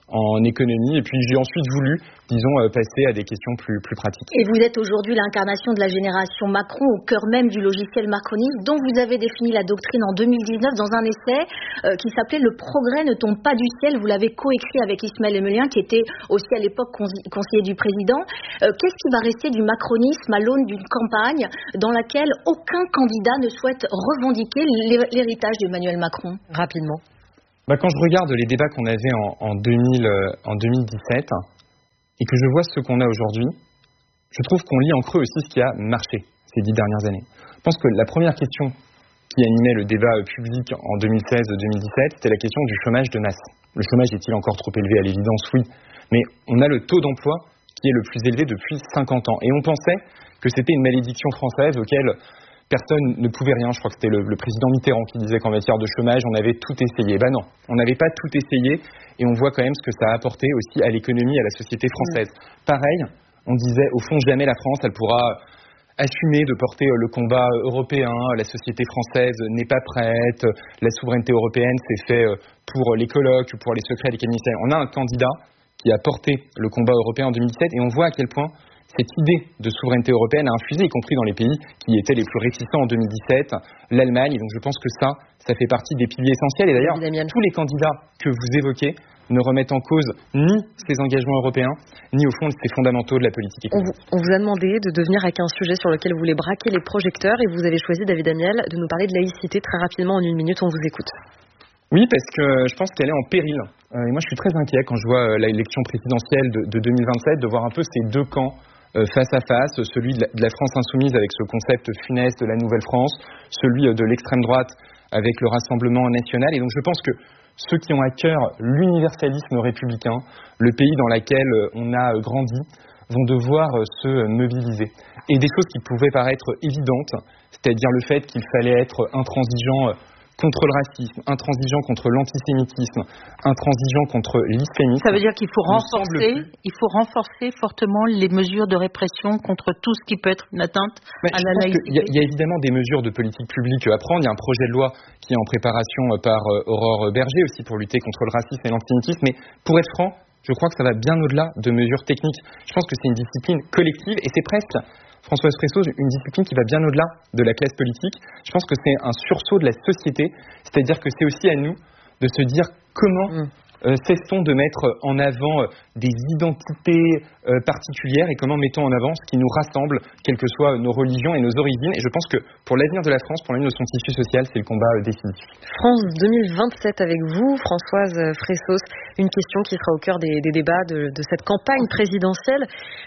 en économie. Et puis j'ai ensuite voulu, disons, euh, passer à des questions plus, plus pratiques. Et vous êtes aujourd'hui l'incarnation de la génération Macron au cœur même du logiciel macroniste, dont vous avez défini la doctrine en deux mille dix-neuf dans un essai euh, qui s'appelait « Le progrès ne tombe pas du ciel ». Vous l'avez coécrit avec Ismaël Emelien, qui était aussi à l'époque conseiller du président. Euh, qu'est-ce qui va rester du macronisme à l'aune d'une campagne dans laquelle aucun candidat ne souhaite revendiquer l'héritage d'Emmanuel Macron? Rapidement. Bah, quand je regarde les débats qu'on avait en, en, deux mille, euh, en deux mille dix-sept et que je vois ce qu'on a aujourd'hui, je trouve qu'on lit en creux aussi ce qui a marché ces dix dernières années. Je pense que la première question qui animait le débat public en deux mille seize deux mille dix-sept, c'était la question du chômage de masse. Le chômage est-il encore trop élevé? À l'évidence, oui. Mais on a le taux d'emploi qui est le plus élevé depuis cinquante ans. Et on pensait que c'était une malédiction française auquel personne ne pouvait rien. Je crois que c'était le, le président Mitterrand qui disait qu'en matière de chômage, on avait tout essayé. Ben non, on n'avait pas tout essayé et on voit quand même ce que ça a apporté aussi à l'économie et à la société française. Pareil, on disait au fond jamais la France, elle pourra assumer de porter le combat européen, la société française n'est pas prête, la souveraineté européenne c'est fait pour les colloques ou pour les secrets des cabinets. On a un candidat qui a porté le combat européen en deux mille dix-sept et on voit à quel point cette idée de souveraineté européenne a infusé, y compris dans les pays qui étaient les plus réticents en deux mille dix-sept, l'Allemagne. Et donc je pense que ça, ça fait partie des piliers essentiels. Et d'ailleurs, tous les candidats que vous évoquez ne remettent en cause ni ces engagements européens, ni au fond ces fondamentaux de la politique économique. On vous, on vous a demandé de devenir avec un sujet sur lequel vous voulez braquer les projecteurs et vous avez choisi, David Amiel, de nous parler de laïcité très rapidement en une minute. On vous écoute. Oui, parce que je pense qu'elle est en péril. Euh, et moi, je suis très inquiet quand je vois euh, l'élection présidentielle de, de deux mille vingt-sept, de voir un peu ces deux camps euh, face à face, celui de la, de la France insoumise avec ce concept funeste de la Nouvelle-France, celui euh, de l'extrême droite avec le Rassemblement national. Et donc, je pense que ceux qui ont à cœur l'universalisme républicain, le pays dans lequel on a grandi, vont devoir se mobiliser. Et des choses qui pouvaient paraître évidentes, c'est-à-dire le fait qu'il fallait être intransigeant contre le racisme, intransigeant contre l'antisémitisme, intransigeant contre l'islamisme. Ça veut dire qu'il faut renforcer, il faut renforcer fortement les mesures de répression contre tout ce qui peut être une atteinte Mais à la laïcité. Il y, y a évidemment des mesures de politique publique à prendre. Il y a un projet de loi qui est en préparation par Aurore Berger aussi pour lutter contre le racisme et l'antisémitisme. Mais pour être franc, je crois que ça va bien au-delà de mesures techniques. Je pense que c'est une discipline collective et c'est presque, Françoise Fresso, une discipline qui va bien au-delà de la classe politique. Je pense que c'est un sursaut de la société, c'est-à-dire que c'est aussi à nous de se dire comment mmh. euh, cessons de mettre en avant euh, des identités euh, particulières et comment mettons en avant ce qui nous rassemble, quelles que soient nos religions et nos origines. Et je pense que pour l'avenir de la France, pour l'avenir de son tissu social, c'est le combat euh, décisif. France deux mille vingt-sept avec vous, Françoise Fresso. Une question qui sera au cœur des, des débats de, de cette campagne présidentielle.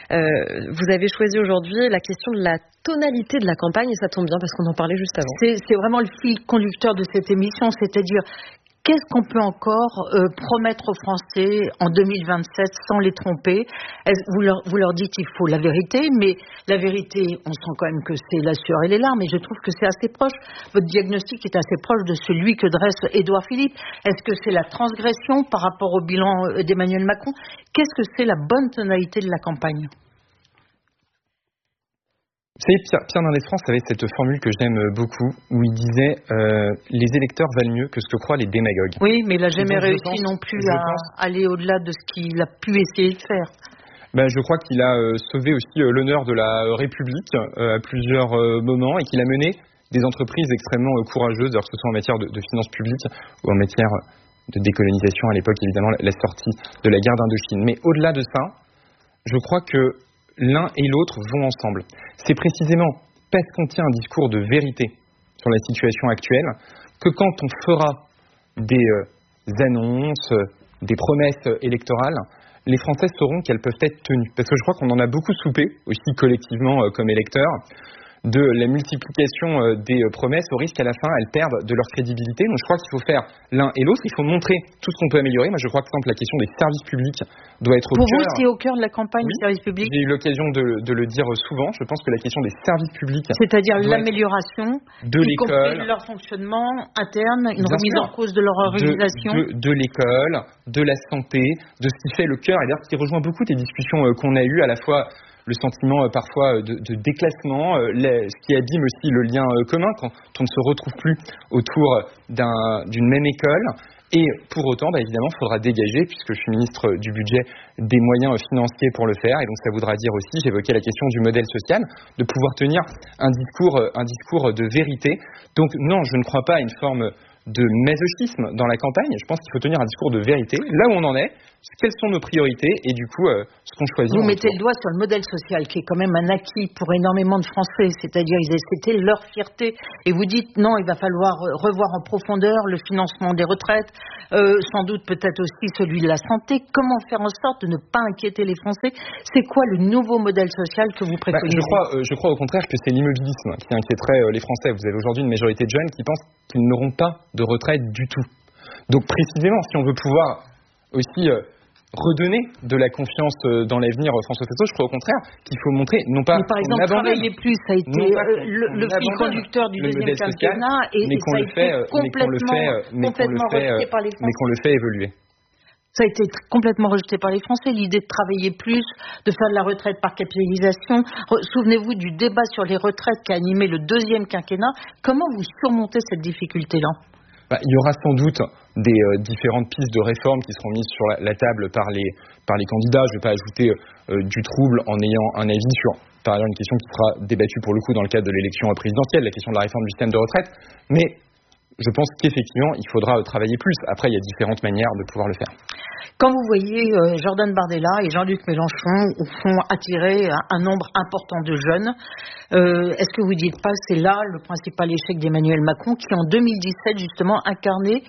Euh, vous avez choisi aujourd'hui la question de la tonalité de la campagne et ça tombe bien parce qu'on en parlait juste avant. C'est, c'est vraiment le fil conducteur de cette émission, c'est-à-dire qu'est-ce qu'on peut encore euh, promettre aux Français en deux mille vingt-sept sans les tromper? vous, leur, vous leur dites qu'il faut la vérité, mais la vérité, on sent quand même que c'est la sueur et les larmes, et je trouve que c'est assez proche. Votre diagnostic est assez proche de celui que dresse Édouard Philippe. Est-ce que c'est la transgression par rapport au bilan d'Emmanuel Macron? Qu'est-ce que c'est la bonne tonalité de la campagne? Vous savez, Pierre, Pierre Mendès France avait cette formule que j'aime beaucoup, où il disait euh, « les électeurs valent mieux que ce que croient les démagogues ». Oui, mais il n'a jamais réussi pense, non plus à pense, aller au-delà de ce qu'il a pu essayer de faire. Ben, je crois qu'il a euh, sauvé aussi euh, l'honneur de la République euh, à plusieurs euh, moments et qu'il a mené des entreprises extrêmement euh, courageuses, alors que ce soit en matière de, de finances publiques ou en matière de décolonisation, à l'époque évidemment la, la sortie de la guerre d'Indochine. Mais au-delà de ça, je crois que l'un et l'autre vont ensemble. C'est précisément parce qu'on tient un discours de vérité sur la situation actuelle que quand on fera des euh, annonces, des promesses électorales, les Français sauront qu'elles peuvent être tenues. Parce que je crois qu'on en a beaucoup soupé, aussi collectivement euh, comme électeurs, de la multiplication euh, des euh, promesses au risque qu'à la fin elles perdent de leur crédibilité. Donc je crois qu'il faut faire l'un et l'autre, il faut montrer tout ce qu'on peut améliorer. Moi je crois que par exemple la question des services publics doit être au Pour cœur. Pour vous c'est au cœur de la campagne oui, des services publics. J'ai eu l'occasion de, de le dire souvent, je pense que la question des services publics, c'est-à-dire l'amélioration de y l'école, compris leur fonctionnement interne, une bien remise sûr, en cause de leur organisation, de, de, de l'école, de la santé, de ce qui fait le cœur, et d'ailleurs qui rejoint beaucoup des discussions euh, qu'on a eues, à la fois le sentiment euh, parfois de, de déclassement, euh, les, ce qui abîme aussi le lien euh, commun quand on ne se retrouve plus autour d'un, d'une même école, Et pour autant, bah, évidemment, il faudra dégager, puisque je suis ministre du budget, des moyens financiers pour le faire. Et donc, ça voudra dire aussi, j'évoquais la question du modèle social, de pouvoir tenir un discours, un discours de vérité. Donc, non, je ne crois pas à une forme de masochisme dans la campagne. Je pense qu'il faut tenir un discours de vérité, là où on en est, quelles sont nos priorités et du coup, euh, ce qu'on choisit. Vous mettez le doigt sur le modèle social qui est quand même un acquis pour énormément de Français, c'est-à-dire c'était leur fierté. Et vous dites non, il va falloir revoir en profondeur le financement des retraites, euh, sans doute peut-être aussi celui de la santé. Comment faire en sorte de ne pas inquiéter les Français? C'est quoi le nouveau modèle social que vous préconisez? bah, je, crois, euh, je crois au contraire que c'est l'immobilisme qui inquiéterait euh, les Français. Vous avez aujourd'hui une majorité de jeunes qui pensent qu'ils n'auront pas de retraite du tout. Donc précisément, si on veut pouvoir aussi euh, redonner de la confiance euh, dans l'avenir euh, François Fesneau, je crois au contraire qu'il faut montrer, non pas mais par exemple, travailler plus, ça a été euh, le, le fil conducteur du le deuxième quinquennat, et, mais et qu'on ça le a fait, été complètement, mais qu'on le fait, rejeté par les Français. mais qu'on le fait évoluer. Ça a été complètement rejeté par les Français, l'idée de travailler plus, de faire de la retraite par capitalisation. Re- Souvenez-vous du débat sur les retraites qui a animé le deuxième quinquennat. Comment vous surmontez cette difficulté-là? Bah, il y aura sans doute des euh, différentes pistes de réforme qui seront mises sur la, la table par les, par les candidats. Je ne vais pas ajouter euh, du trouble en ayant un avis sur, par exemple, une question qui sera débattue pour le coup dans le cadre de l'élection présidentielle, la question de la réforme du système de retraite. Mais je pense qu'effectivement, il faudra travailler plus. Après, il y a différentes manières de pouvoir le faire. Quand vous voyez euh, Jordan Bardella et Jean-Luc Mélenchon au fond attirer un, un nombre important de jeunes, euh, est-ce que vous dites pas que c'est là le principal échec d'Emmanuel Macron qui en deux mille dix-sept justement incarnait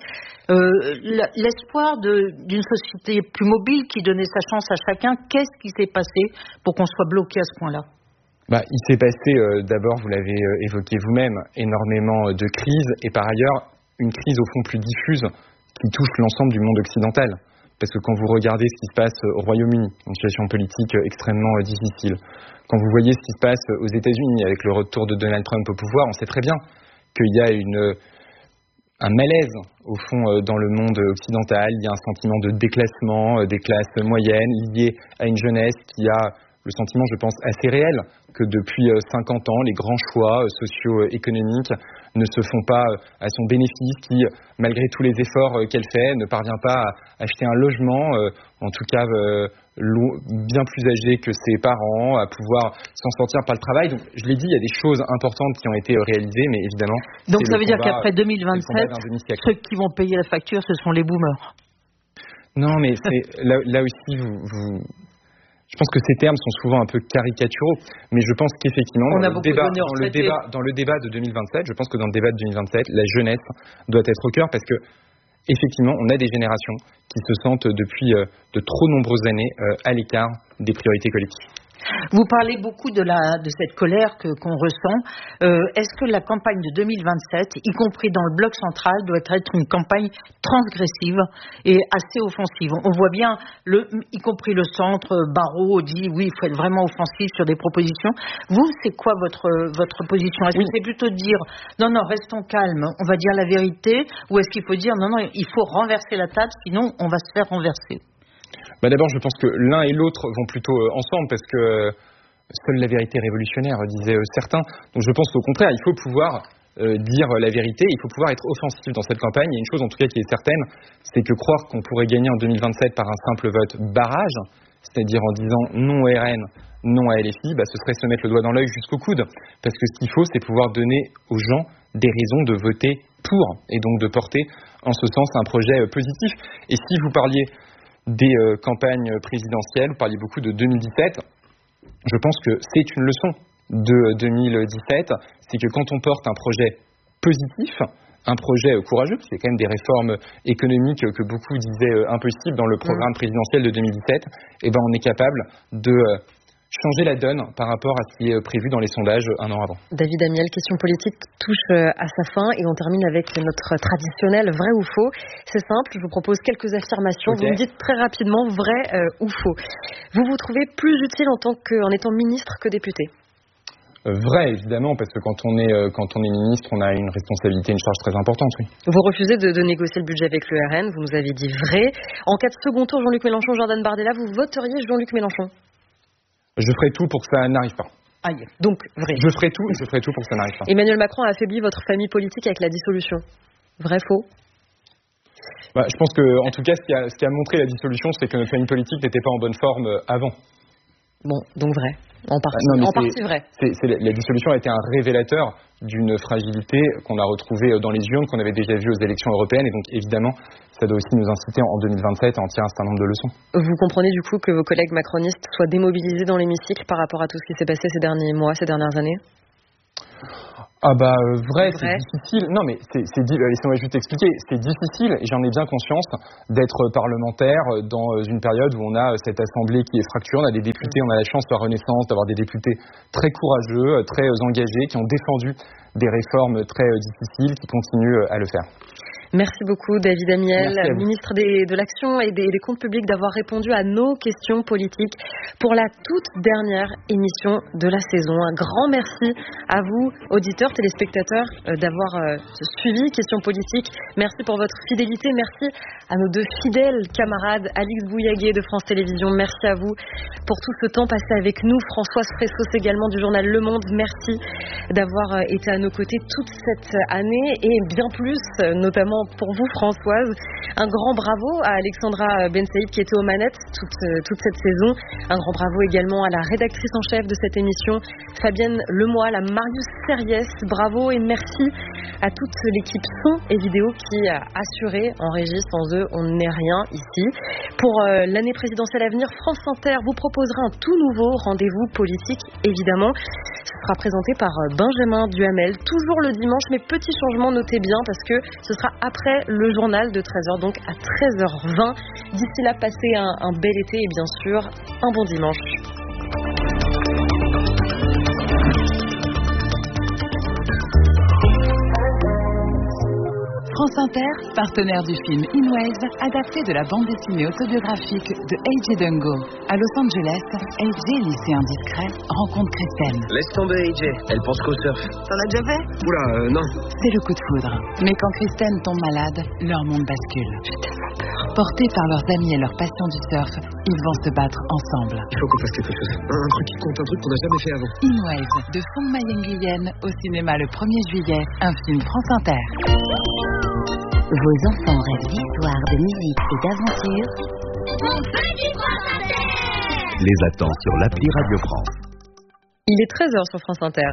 euh, l'espoir de, d'une société plus mobile qui donnait sa chance à chacun? Qu'est-ce qui s'est passé pour qu'on soit bloqué à ce point-là? Bah, il s'est passé euh, d'abord, vous l'avez euh, évoqué vous-même, énormément de crises et par ailleurs une crise au fond plus diffuse qui touche l'ensemble du monde occidental. Parce que quand vous regardez ce qui se passe au Royaume-Uni, une situation politique extrêmement difficile, quand vous voyez ce qui se passe aux États-Unis avec le retour de Donald Trump au pouvoir, on sait très bien qu'il y a une, un malaise au fond dans le monde occidental. Il y a un sentiment de déclassement des classes moyennes lié à une jeunesse qui a le sentiment, je pense, assez réel que depuis cinquante ans, les grands choix socio-économiques ne se font pas à son bénéfice, qui, malgré tous les efforts qu'elle fait, ne parvient pas à acheter un logement, en tout cas bien plus âgé que ses parents, à pouvoir s'en sortir par le travail. Donc, je l'ai dit, il y a des choses importantes qui ont été réalisées, mais évidemment... Donc ça veut dire qu'après deux mille vingt-sept, ceux qui vont payer la facture, ce sont les boomers. Non, mais c'est, là, là aussi, vous... vous Je pense que ces termes sont souvent un peu caricaturaux, mais je pense qu'effectivement, dans, le débat, dans, le débat, dans le débat de deux mille vingt-sept, je pense que dans le débat de deux mille vingt-sept, la jeunesse doit être au cœur parce que, effectivement, on a des générations qui se sentent depuis euh, de trop nombreuses années euh, à l'écart des priorités collectives. Vous parlez beaucoup de, la, de cette colère que, qu'on ressent. Euh, est-ce que la campagne de deux mille vingt-sept, y compris dans le bloc central, doit être une campagne transgressive et assez offensive? On voit bien, le, y compris le centre, Barrault dit oui, il faut être vraiment offensif sur des propositions. Vous, c'est quoi votre, votre position? Est-ce oui. que c'est plutôt de dire non, non, restons calmes, on va dire la vérité, ou est-ce qu'il faut dire non, non, il faut renverser la table, sinon on va se faire renverser? Bah d'abord, je pense que l'un et l'autre vont plutôt euh, ensemble parce que euh, seule la vérité est révolutionnaire, disaient euh, certains. Donc je pense qu'au contraire, il faut pouvoir euh, dire la vérité, il faut pouvoir être offensif dans cette campagne. Il y a une chose en tout cas qui est certaine, c'est que croire qu'on pourrait gagner en deux mille vingt-sept par un simple vote barrage, c'est-à-dire en disant non au R N, non à L F I, bah, ce serait se mettre le doigt dans l'œil jusqu'au coude. Parce que ce qu'il faut, c'est pouvoir donner aux gens des raisons de voter pour et donc de porter en ce sens un projet euh, positif. Et si vous parliez des euh, campagnes présidentielles, vous parliez beaucoup de deux mille dix-sept, je pense que c'est une leçon de deux mille dix-sept, c'est que quand on porte un projet positif, un projet euh, courageux, parce qu'il y a quand même des réformes économiques que beaucoup disaient euh, impossibles dans le programme présidentiel de deux mille dix-sept, et ben on est capable de euh, changer la donne par rapport à ce qui est prévu dans les sondages un an avant. David Amiel, question politique touche à sa fin et on termine avec notre traditionnel vrai ou faux. C'est simple, je vous propose quelques affirmations. Okay. Vous me dites très rapidement vrai euh, ou faux. Vous vous trouvez plus utile en, tant que, en étant ministre que député? euh, Vrai, évidemment, parce que quand on, est, euh, quand on est ministre, on a une responsabilité, une charge très importante, oui. Vous refusez de, de négocier le budget avec le R N, vous nous avez dit vrai. En cas de second tour, Jean-Luc Mélenchon, Jordan Bardella, vous voteriez Jean-Luc Mélenchon? Je ferai tout pour que ça n'arrive pas. Aïe, donc vrai. Je ferai tout, je ferai tout pour que ça n'arrive pas. Emmanuel Macron a affaibli votre famille politique avec la dissolution. Vrai, faux? Bah, je pense que, en tout cas, ce qui a, ce qui a montré la dissolution, c'est que notre famille politique n'était pas en bonne forme avant. Bon, donc vrai. En partie, ah, non, en partie vrai. C'est, c'est, la dissolution a été un révélateur d'une fragilité qu'on a retrouvée dans les urnes, qu'on avait déjà vue aux élections européennes. Et donc, évidemment, ça doit aussi nous inciter en deux mille vingt-sept à en tirer un certain nombre de leçons. Vous comprenez du coup que vos collègues macronistes soient démobilisés dans l'hémicycle par rapport à tout ce qui s'est passé ces derniers mois, ces dernières années ? Ah bah euh, vrai, vrai, c'est difficile. Non mais c'est, c'est euh, laissez-moi juste expliquer. C'est difficile et j'en ai bien conscience d'être parlementaire dans une période où on a cette assemblée qui est fracturée. On a des députés, on a la chance de la Renaissance d'avoir des députés très courageux, très engagés, qui ont défendu des réformes très difficiles, qui continuent à le faire. Merci beaucoup David Amiel, ministre des, de l'Action et des, des Comptes Publics, d'avoir répondu à nos questions politiques pour la toute dernière émission de la saison. Un grand merci à vous, auditeurs, téléspectateurs, euh, d'avoir euh, suivi Questions Politiques. Merci pour votre fidélité. Merci à nos deux fidèles camarades, Alix Bouillaguet de France Télévisions. Merci à vous pour tout ce temps passé avec nous. Françoise Fressos également du journal Le Monde. Merci d'avoir euh, été à nos côtés toute cette année et bien plus, euh, notamment pour vous Françoise. Un grand bravo à Alexandra Ben Saïd qui était aux manettes toute, toute cette saison. Un grand bravo également à la rédactrice en chef de cette émission, Fabienne Lemoyle, à Marius Serriès. Bravo et merci à toute l'équipe son et vidéo qui a assuré en régie. Sans eux, on n'est rien ici. Pour euh, l'année présidentielle à venir, France Inter vous proposera un tout nouveau rendez-vous politique, évidemment. Ce sera présenté par Benjamin Duhamel, toujours le dimanche, mais petit changement, notez bien, parce que ce sera après le journal de treize heures, donc à treize heures vingt. D'ici là, passez un, un bel été et bien sûr, un bon dimanche. France Inter, partenaire du film In Waves, adapté de la bande dessinée autobiographique de A J Dungo. À Los Angeles, A J, lycéen discret, rencontre Kristen. Laisse tomber A J, elle pense qu'au surf. T'en as déjà fait ? Oula, euh, non. C'est le coup de foudre. Mais quand Kristen tombe malade, leur monde bascule. J'ai tellement peur. Portés par leurs amis et leur passion du surf, ils vont se battre ensemble. Il faut qu'on fasse quelque chose. Un, un truc qui compte, un truc qu'on n'a jamais fait avant. In Waves, de Fong Mayenguyen, au cinéma le premier juillet, un film France Inter. Vos enfants rêvent d'histoire, de musique et d'aventure. On fait du France Inter. Les attend sur l'appli Radio France. Il est treize heures sur France Inter.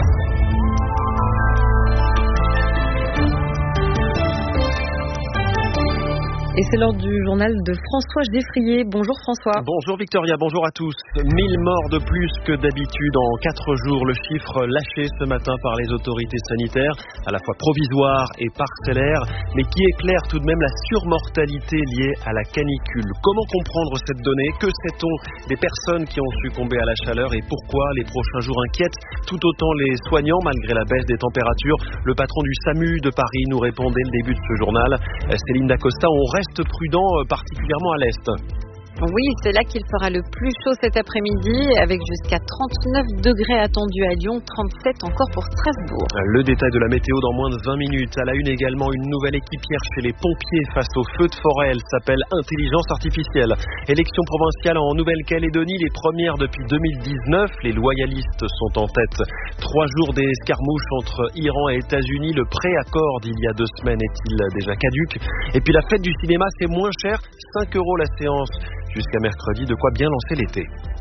Et c'est l'heure du journal de François Geffrier. Bonjour François. Bonjour Victoria, bonjour à tous. mille morts de plus que d'habitude en quatre jours. Le chiffre lâché ce matin par les autorités sanitaires, à la fois provisoire et parcellaire, mais qui éclaire tout de même la surmortalité liée à la canicule. Comment comprendre cette donnée ? Que sait-on des personnes qui ont succombé à la chaleur et pourquoi les prochains jours inquiètent tout autant les soignants malgré la baisse des températures ? Le patron du SAMU de Paris nous répond dès le début de ce journal. Céline Dacosta, on reste prudent, particulièrement à l'Est. Oui, c'est là qu'il fera le plus chaud cet après-midi, avec jusqu'à trente-neuf degrés attendus à Lyon, trente-sept encore pour Strasbourg. Le détail de la météo dans moins de vingt minutes. À la une également, une nouvelle équipière chez les pompiers face aux feux de forêt. Elle s'appelle Intelligence Artificielle. Élection provinciale en Nouvelle-Calédonie, les premières depuis deux mille dix-neuf. Les loyalistes sont en tête. Trois jours des escarmouches entre Iran et États-Unis. Le pré-accord d'il y a deux semaines est-il déjà caduc ? Et puis la fête du cinéma, c'est moins cher, cinq euros la séance. Jusqu'à mercredi, de quoi bien lancer l'été.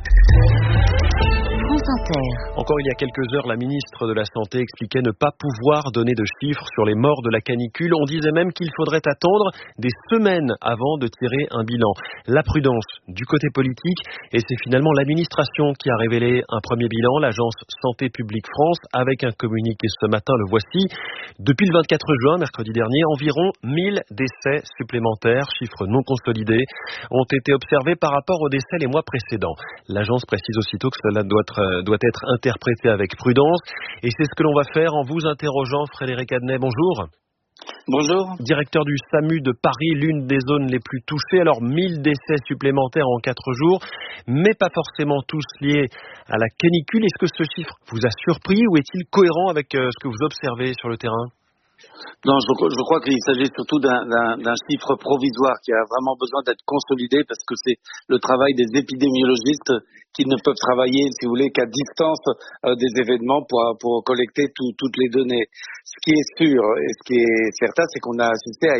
Encore il y a quelques heures, la ministre de la Santé expliquait ne pas pouvoir donner de chiffres sur les morts de la canicule. On disait même qu'il faudrait attendre des semaines avant de tirer un bilan. La prudence du côté politique, et c'est finalement l'administration qui a révélé un premier bilan, l'agence Santé publique France, avec un communiqué ce matin, le voici. Depuis le vingt-quatre juin, mercredi dernier, environ mille décès supplémentaires, chiffres non consolidés, ont été observés par rapport aux décès les mois précédents. L'agence précise aussitôt que cela doit être doit être interprété avec prudence. Et c'est ce que l'on va faire en vous interrogeant. Frédéric Adnet, bonjour. Bonjour. Directeur du SAMU de Paris, l'une des zones les plus touchées. Alors, mille décès supplémentaires en quatre jours, mais pas forcément tous liés à la canicule. Est-ce que ce chiffre vous a surpris ou est-il cohérent avec ce que vous observez sur le terrain ? Non, je, je crois qu'il s'agit surtout d'un, d'un, d'un chiffre provisoire qui a vraiment besoin d'être consolidé parce que c'est le travail des épidémiologistes qui ne peuvent travailler, si vous voulez, qu'à distance euh, des événements pour, pour collecter tout, toutes les données. Ce qui est sûr et ce qui est certain, c'est qu'on a assisté à une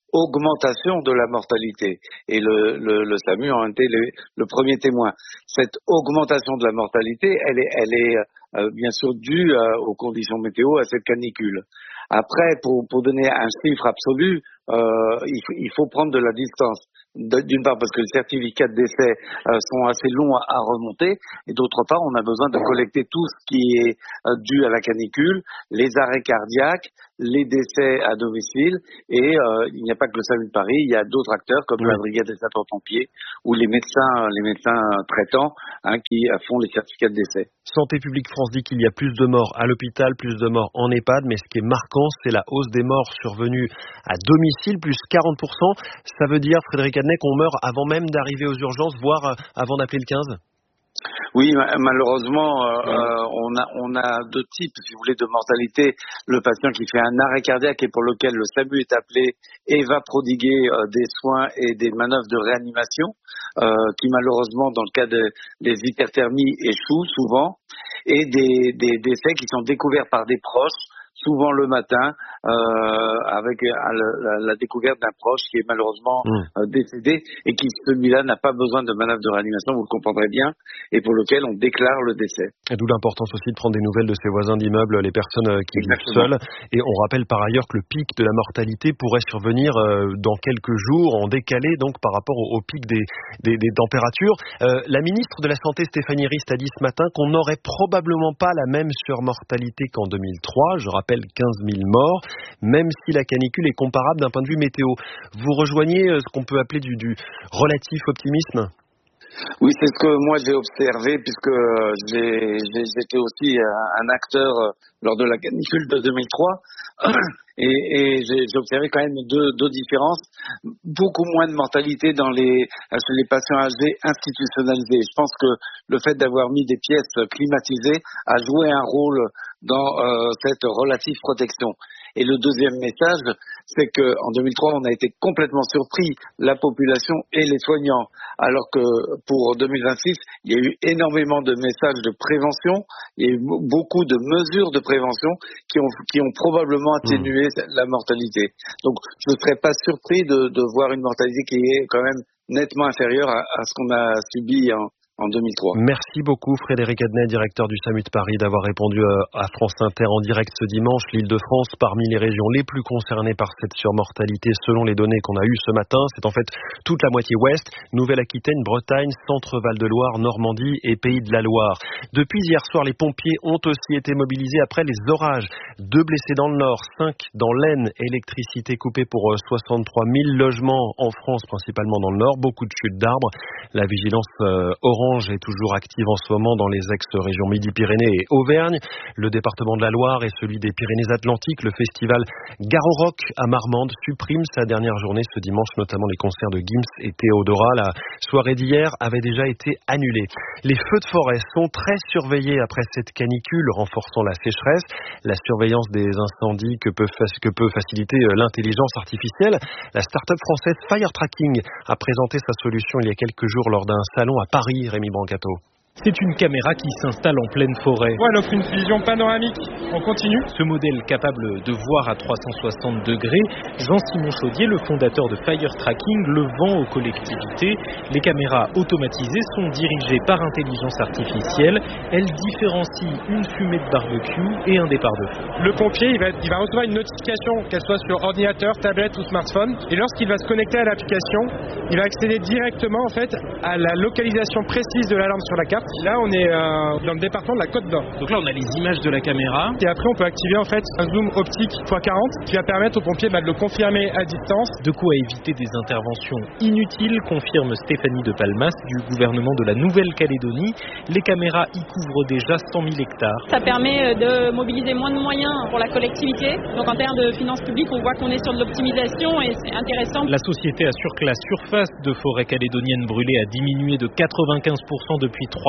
augmentation de la mortalité. Et le, le, le SAMU en a été le, le premier témoin. Cette augmentation de la mortalité, elle est, elle est euh, bien sûr due euh, aux conditions météo, à cette canicule. Après, pour, pour donner un chiffre absolu, euh, il, il faut prendre de la distance. D'une part parce que les certificats de décès euh, sont assez longs à, à remonter, et d'autre part on a besoin de collecter tout ce qui est euh, dû à la canicule, les arrêts cardiaques, les décès à domicile, et euh, il n'y a pas que le SAMU de Paris, il y a d'autres acteurs comme oui. la brigade des sapeurs-pompiers ou les médecins, les médecins traitants hein, qui font les certificats de décès. Santé publique France dit qu'il y a plus de morts à l'hôpital, plus de morts en EHPAD, mais ce qui est marquant, c'est la hausse des morts survenue à domicile, plus quarante pour cent. Ça veut dire, Frédéric Adnet, qu'on meurt avant même d'arriver aux urgences, voire avant d'appeler le quinze ? Oui, malheureusement, euh, on a on a deux types, si vous voulez, de mortalité. Le patient qui fait un arrêt cardiaque et pour lequel le SAMU est appelé et va prodiguer euh, des soins et des manœuvres de réanimation, euh, qui malheureusement, dans le cas de, des hyperthermies, échouent souvent, et des, des décès qui sont découverts par des proches, souvent le matin, euh, avec euh, la, la découverte d'un proche qui est malheureusement mmh. euh, décédé et qui, celui-là, n'a pas besoin de manœuvre de réanimation, vous le comprendrez bien, et pour lequel on déclare le décès. Et d'où l'importance aussi de prendre des nouvelles de ses voisins d'immeuble, les personnes qui Exactement. vivent seules. Et on rappelle par ailleurs que le pic de la mortalité pourrait survenir euh, dans quelques jours, en décalé donc par rapport au, au pic des, des, des températures. Euh, la ministre de la Santé, Stéphanie Rist, a dit ce matin qu'on n'aurait probablement pas la même surmortalité qu'en deux mille trois. Je rappelle quinze mille morts, même si la canicule est comparable d'un point de vue météo. Vous rejoignez ce qu'on peut appeler du, du relatif optimisme ? Oui, c'est ce que moi j'ai observé, puisque j'ai, j'ai, j'étais aussi un acteur lors de la canicule de deux mille trois, et, et j'ai, j'ai observé quand même deux, deux différences. Beaucoup moins de mortalité dans les, chez les patients âgés institutionnalisés. Je pense que le fait d'avoir mis des pièces climatisées a joué un rôle dans euh, cette relative protection. Et le deuxième message, c'est qu'en deux mille trois, on a été complètement surpris, la population et les soignants, alors que pour deux mille vingt-six, il y a eu énormément de messages de prévention, il y a eu beaucoup de mesures de prévention qui ont, qui ont probablement atténué mmh. la mortalité. Donc, je ne serais pas surpris de, de voir une mortalité qui est quand même nettement inférieure à, à ce qu'on a subi en en deux mille trois. Merci beaucoup Frédéric Adnet, directeur du SAMU de Paris, d'avoir répondu à France Inter en direct ce dimanche. L'Île-de-France, parmi les régions les plus concernées par cette surmortalité, selon les données qu'on a eues ce matin, c'est en fait toute la moitié ouest, Nouvelle-Aquitaine, Bretagne, Centre-Val-de-Loire, Normandie et Pays de la Loire. Depuis hier soir, les pompiers ont aussi été mobilisés après les orages. Deux blessés dans le Nord, cinq dans l'Aisne, électricité coupée pour soixante-trois mille logements en France, principalement dans le Nord, beaucoup de chutes d'arbres. La vigilance euh, orange est toujours active en ce moment dans les ex-régions Midi-Pyrénées et Auvergne. Le département de la Loire et celui des Pyrénées-Atlantiques, le festival Garo Rock à Marmande supprime sa dernière journée ce dimanche, notamment les concerts de Gims et Théodora. La soirée d'hier avait déjà été annulée. Les feux de forêt sont très surveillés après cette canicule, renforçant la sécheresse. La surveillance des incendies que peut, que peut faciliter l'intelligence artificielle. La start-up française Fire Tracking a présenté sa solution il y a quelques jours lors d'un salon à Paris. Rémi Brancato. C'est une caméra qui s'installe en pleine forêt. Ouais, elle offre une vision panoramique en continu. Ce modèle capable de voir à trois cent soixante degrés, Jean-Simon Chaudier, le fondateur de Fire Tracking, le vend aux collectivités. Les caméras automatisées sont dirigées par intelligence artificielle. Elles différencient une fumée de barbecue et un départ de feu. Le pompier, il va, il va recevoir une notification, qu'elle soit sur ordinateur, tablette ou smartphone. Et lorsqu'il va se connecter à l'application, il va accéder directement en fait à la localisation précise de l'alarme sur la carte. Là, on est euh, dans le département de la Côte d'Or. Donc là, on a les images de la caméra. Et après, on peut activer en fait un zoom optique fois quarante qui va permettre aux pompiers bah, de le confirmer à distance. De quoi éviter des interventions inutiles, confirme Stéphanie de Palmas du gouvernement de la Nouvelle-Calédonie. Les caméras y couvrent déjà cent mille hectares. Ça permet de mobiliser moins de moyens pour la collectivité. Donc en termes de finances publiques, on voit qu'on est sur de l'optimisation et c'est intéressant. La société assure que la surface de forêt calédonienne brûlée a diminué de quatre-vingt-quinze pour cent depuis trois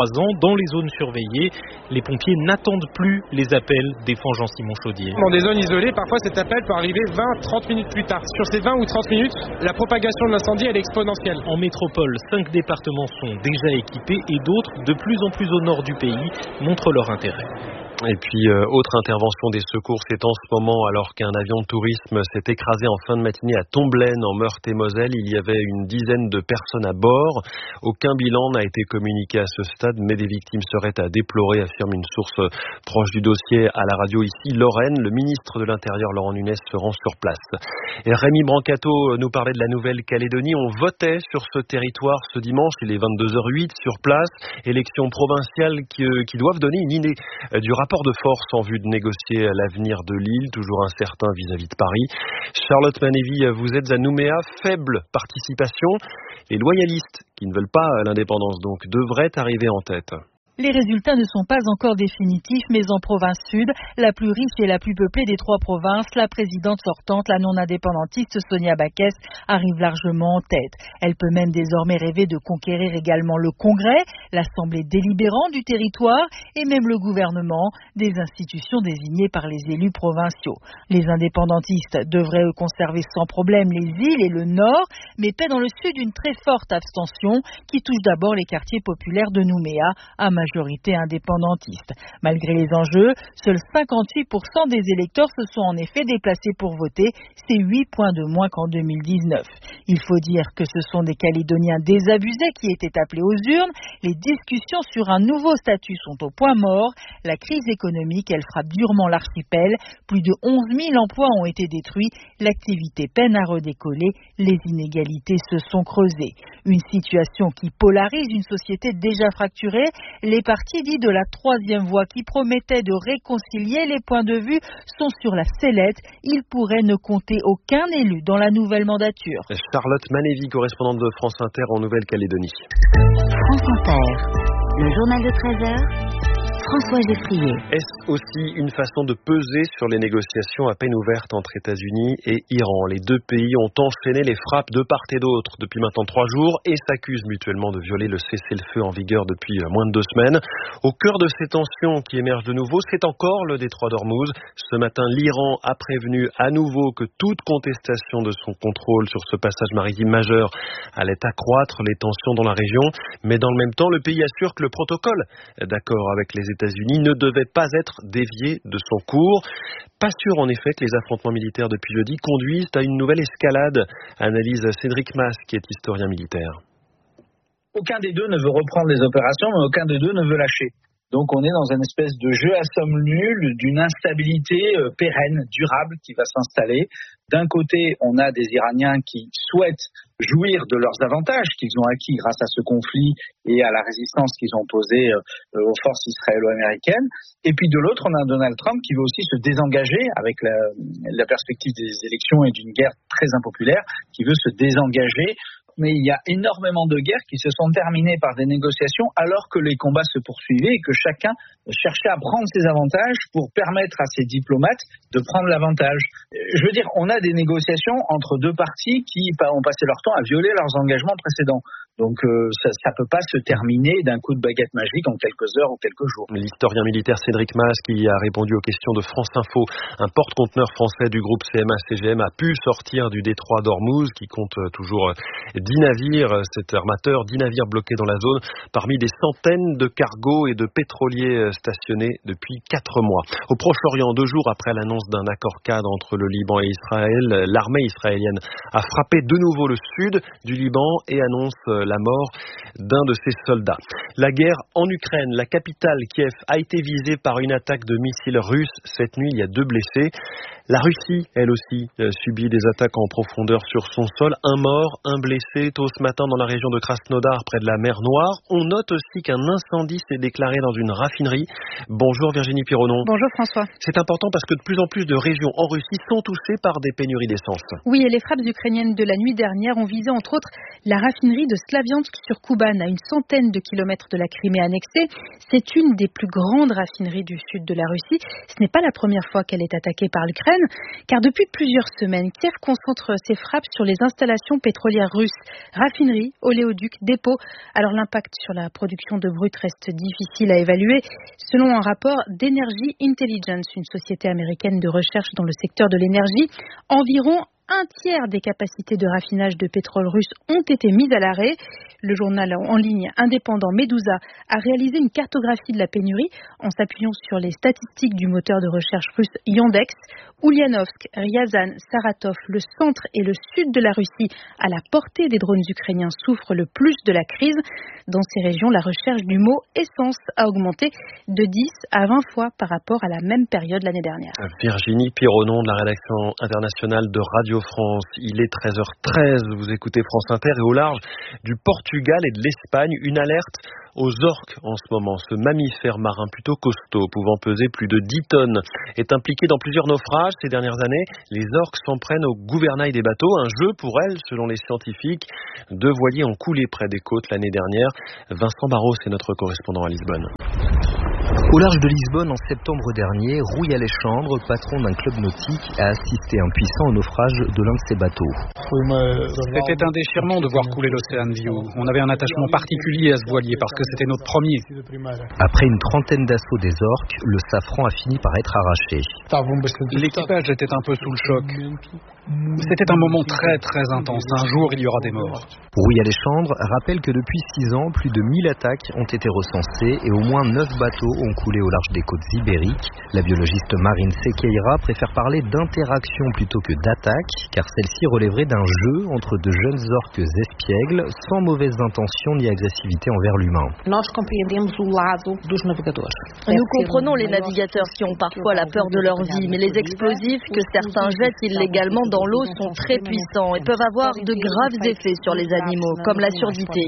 ans dans les zones surveillées. Les pompiers n'attendent plus les appels, défend Jean-Simon Chaudier. Dans des zones isolées, parfois cet appel peut arriver vingt à trente minutes plus tard. Sur ces vingt ou trente minutes, la propagation de l'incendie elle est exponentielle. En métropole, cinq départements sont déjà équipés et d'autres, de plus en plus au nord du pays, montrent leur intérêt. Et puis, euh, autre intervention des secours, c'est en ce moment, alors qu'un avion de tourisme s'est écrasé en fin de matinée à Tomblaine, en Meurthe-et-Moselle. Il y avait une dizaine de personnes à bord. Aucun bilan n'a été communiqué à ce stade, mais des victimes seraient à déplorer, affirme une source proche du dossier à la radio ici. Lorraine, le ministre de l'Intérieur, Laurent Nunez, se rend sur place. Et Rémi Brancato nous parlait de la Nouvelle-Calédonie. On votait sur ce territoire ce dimanche, il est vingt-deux heures huit sur place. Élections provinciales qui, euh, qui doivent donner une idée euh, du rapport rapport de force en vue de négocier l'avenir de l'île, toujours incertain vis-à-vis de Paris. Charlotte Manévy, vous êtes à Nouméa, faible participation. Les loyalistes, qui ne veulent pas l'indépendance donc, devraient arriver en tête. Les résultats ne sont pas encore définitifs, mais en province sud, la plus riche et la plus peuplée des trois provinces, la présidente sortante, la non-indépendantiste Sonia Backes, arrive largement en tête. Elle peut même désormais rêver de conquérir également le Congrès, l'Assemblée délibérante du territoire et même le gouvernement, des institutions désignées par les élus provinciaux. Les indépendantistes devraient conserver sans problème les îles et le nord, mais paient dans le sud une très forte abstention qui touche d'abord les quartiers populaires de Nouméa, à majorité indépendantiste. Malgré les enjeux, seuls cinquante-huit pour cent des électeurs se sont en effet déplacés pour voter, c'est huit points de moins qu'en deux mille dix-neuf. Il faut dire que ce sont des Calédoniens désabusés qui étaient appelés aux urnes. Les discussions sur un nouveau statut sont au point mort. La crise économique, elle frappe durement l'archipel. Plus de onze mille emplois ont été détruits. L'activité peine à redécoller. Les inégalités se sont creusées. Une situation qui polarise une société déjà fracturée. Les partis dits de la troisième voie qui promettaient de réconcilier les points de vue sont sur la sellette. Ils pourraient ne compter aucun élu dans la nouvelle mandature. Charlotte Manévy, correspondante de France Inter en Nouvelle-Calédonie. France Inter, le journal de treize heures. François Geffrier. Est-ce aussi une façon de peser sur les négociations à peine ouvertes entre États-Unis et Iran? Les deux pays ont enchaîné les frappes de part et d'autre depuis maintenant trois jours et s'accusent mutuellement de violer le cessez-le-feu en vigueur depuis moins de deux semaines. Au cœur de ces tensions qui émergent de nouveau, c'est encore le détroit d'Ormuz. Ce matin, l'Iran a prévenu à nouveau que toute contestation de son contrôle sur ce passage maritime majeur allait accroître les tensions dans la région. Mais dans le même temps, le pays assure que le protocole d'accord avec les États-Unis ne devait pas être dévié de son cours. Pas sûr en effet que les affrontements militaires depuis jeudi conduisent à une nouvelle escalade, analyse Cédric Mas qui est historien militaire. Aucun des deux ne veut reprendre les opérations, mais aucun des deux ne veut lâcher. Donc on est dans une espèce de jeu à somme nulle, d'une instabilité euh, pérenne, durable qui va s'installer. D'un côté, on a des Iraniens qui souhaitent jouir de leurs avantages qu'ils ont acquis grâce à ce conflit et à la résistance qu'ils ont posée euh, aux forces israélo-américaines. Et puis de l'autre, on a Donald Trump qui veut aussi se désengager avec la, la perspective des élections et d'une guerre très impopulaire, qui veut se désengager. Mais il y a énormément de guerres qui se sont terminées par des négociations alors que les combats se poursuivaient et que chacun cherchait à prendre ses avantages pour permettre à ses diplomates de prendre l'avantage. Je veux dire, on a des négociations entre deux parties qui ont passé leur temps à violer leurs engagements précédents. Donc euh, ça ne peut pas se terminer d'un coup de baguette magique en quelques heures ou quelques jours. L'historien militaire Cédric Mas, qui a répondu aux questions de France Info, un porte-conteneur français du groupe C M A C G M a pu sortir du détroit d'Ormuz, qui compte toujours dix navires, cet armateur, dix navires bloqués dans la zone, parmi des centaines de cargos et de pétroliers stationnés depuis quatre mois. Au Proche-Orient, deux jours après l'annonce d'un accord cadre entre le Liban et Israël, l'armée israélienne a frappé de nouveau le sud du Liban et annonce la mort d'un de ses soldats. La guerre en Ukraine, la capitale Kiev a été visée par une attaque de missiles russes. Cette nuit, il y a deux blessés. La Russie, elle aussi, subit des attaques en profondeur sur son sol. Un mort, un blessé, tôt ce matin dans la région de Krasnodar, près de la mer Noire. On note aussi qu'un incendie s'est déclaré dans une raffinerie. Bonjour Virginie Pironon. Bonjour François. C'est important parce que de plus en plus de régions en Russie sont touchées par des pénuries d'essence. Oui, et les frappes ukrainiennes de la nuit dernière ont visé entre autres la raffinerie de Slaviansk sur Kuban, à une centaine de kilomètres de la Crimée annexée. C'est une des plus grandes raffineries du sud de la Russie. Ce n'est pas la première fois qu'elle est attaquée par l'Ukraine. Ukraine, car depuis plusieurs semaines, Kiev concentre ses frappes sur les installations pétrolières russes, raffineries, oléoducs, dépôts. Alors l'impact sur la production de brut reste difficile à évaluer. Selon un rapport d'Energy Intelligence, une société américaine de recherche dans le secteur de l'énergie, environ un tiers des capacités de raffinage de pétrole russe ont été mises à l'arrêt. Le journal en ligne indépendant Medusa a réalisé une cartographie de la pénurie en s'appuyant sur les statistiques du moteur de recherche russe Yandex. Ulyanovsk, Ryazan, Saratov, le centre et le sud de la Russie, à la portée des drones ukrainiens, souffrent le plus de la crise. Dans ces régions, la recherche du mot essence a augmenté de dix à vingt fois par rapport à la même période l'année dernière. Virginie Pironon de la rédaction internationale de Radio France. Il est treize heures treize, vous écoutez France Inter et au large du Portugal et de l'Espagne, une alerte aux orques en ce moment. Ce mammifère marin plutôt costaud, pouvant peser plus de dix tonnes, est impliqué dans plusieurs naufrages ces dernières années. Les orques s'en prennent au gouvernail des bateaux, un jeu pour elles selon les scientifiques. Deux voiliers ont coulé près des côtes l'année dernière. Vincent Barros est notre correspondant à Lisbonne. Au large de Lisbonne, en septembre dernier, Rui Alexandre, patron d'un club nautique, a assisté impuissant au naufrage de l'un de ses bateaux. C'était un déchirement de voir couler l'Ocean View. On avait un attachement particulier à ce voilier parce que c'était notre premier. Après une trentaine d'assauts des orques, le safran a fini par être arraché. L'équipage était un peu sous le choc. C'était un moment très très intense. Un jour, il y aura des morts. Rui Alexandre rappelle que depuis six ans, plus de mille attaques ont été recensées et au moins neuf bateaux ont coulé au large des côtes ibériques. La biologiste Marine Sequeira préfère parler d'interaction plutôt que d'attaque, car celle-ci relèverait d'un jeu entre de jeunes orques espiègles, sans mauvaises intentions ni agressivité envers l'humain. Nous comprenons les navigateurs qui ont parfois la peur de leur vie, mais les explosifs que certains jettent illégalement dans l'eau sont très puissants et peuvent avoir de graves effets sur les animaux, comme la surdité.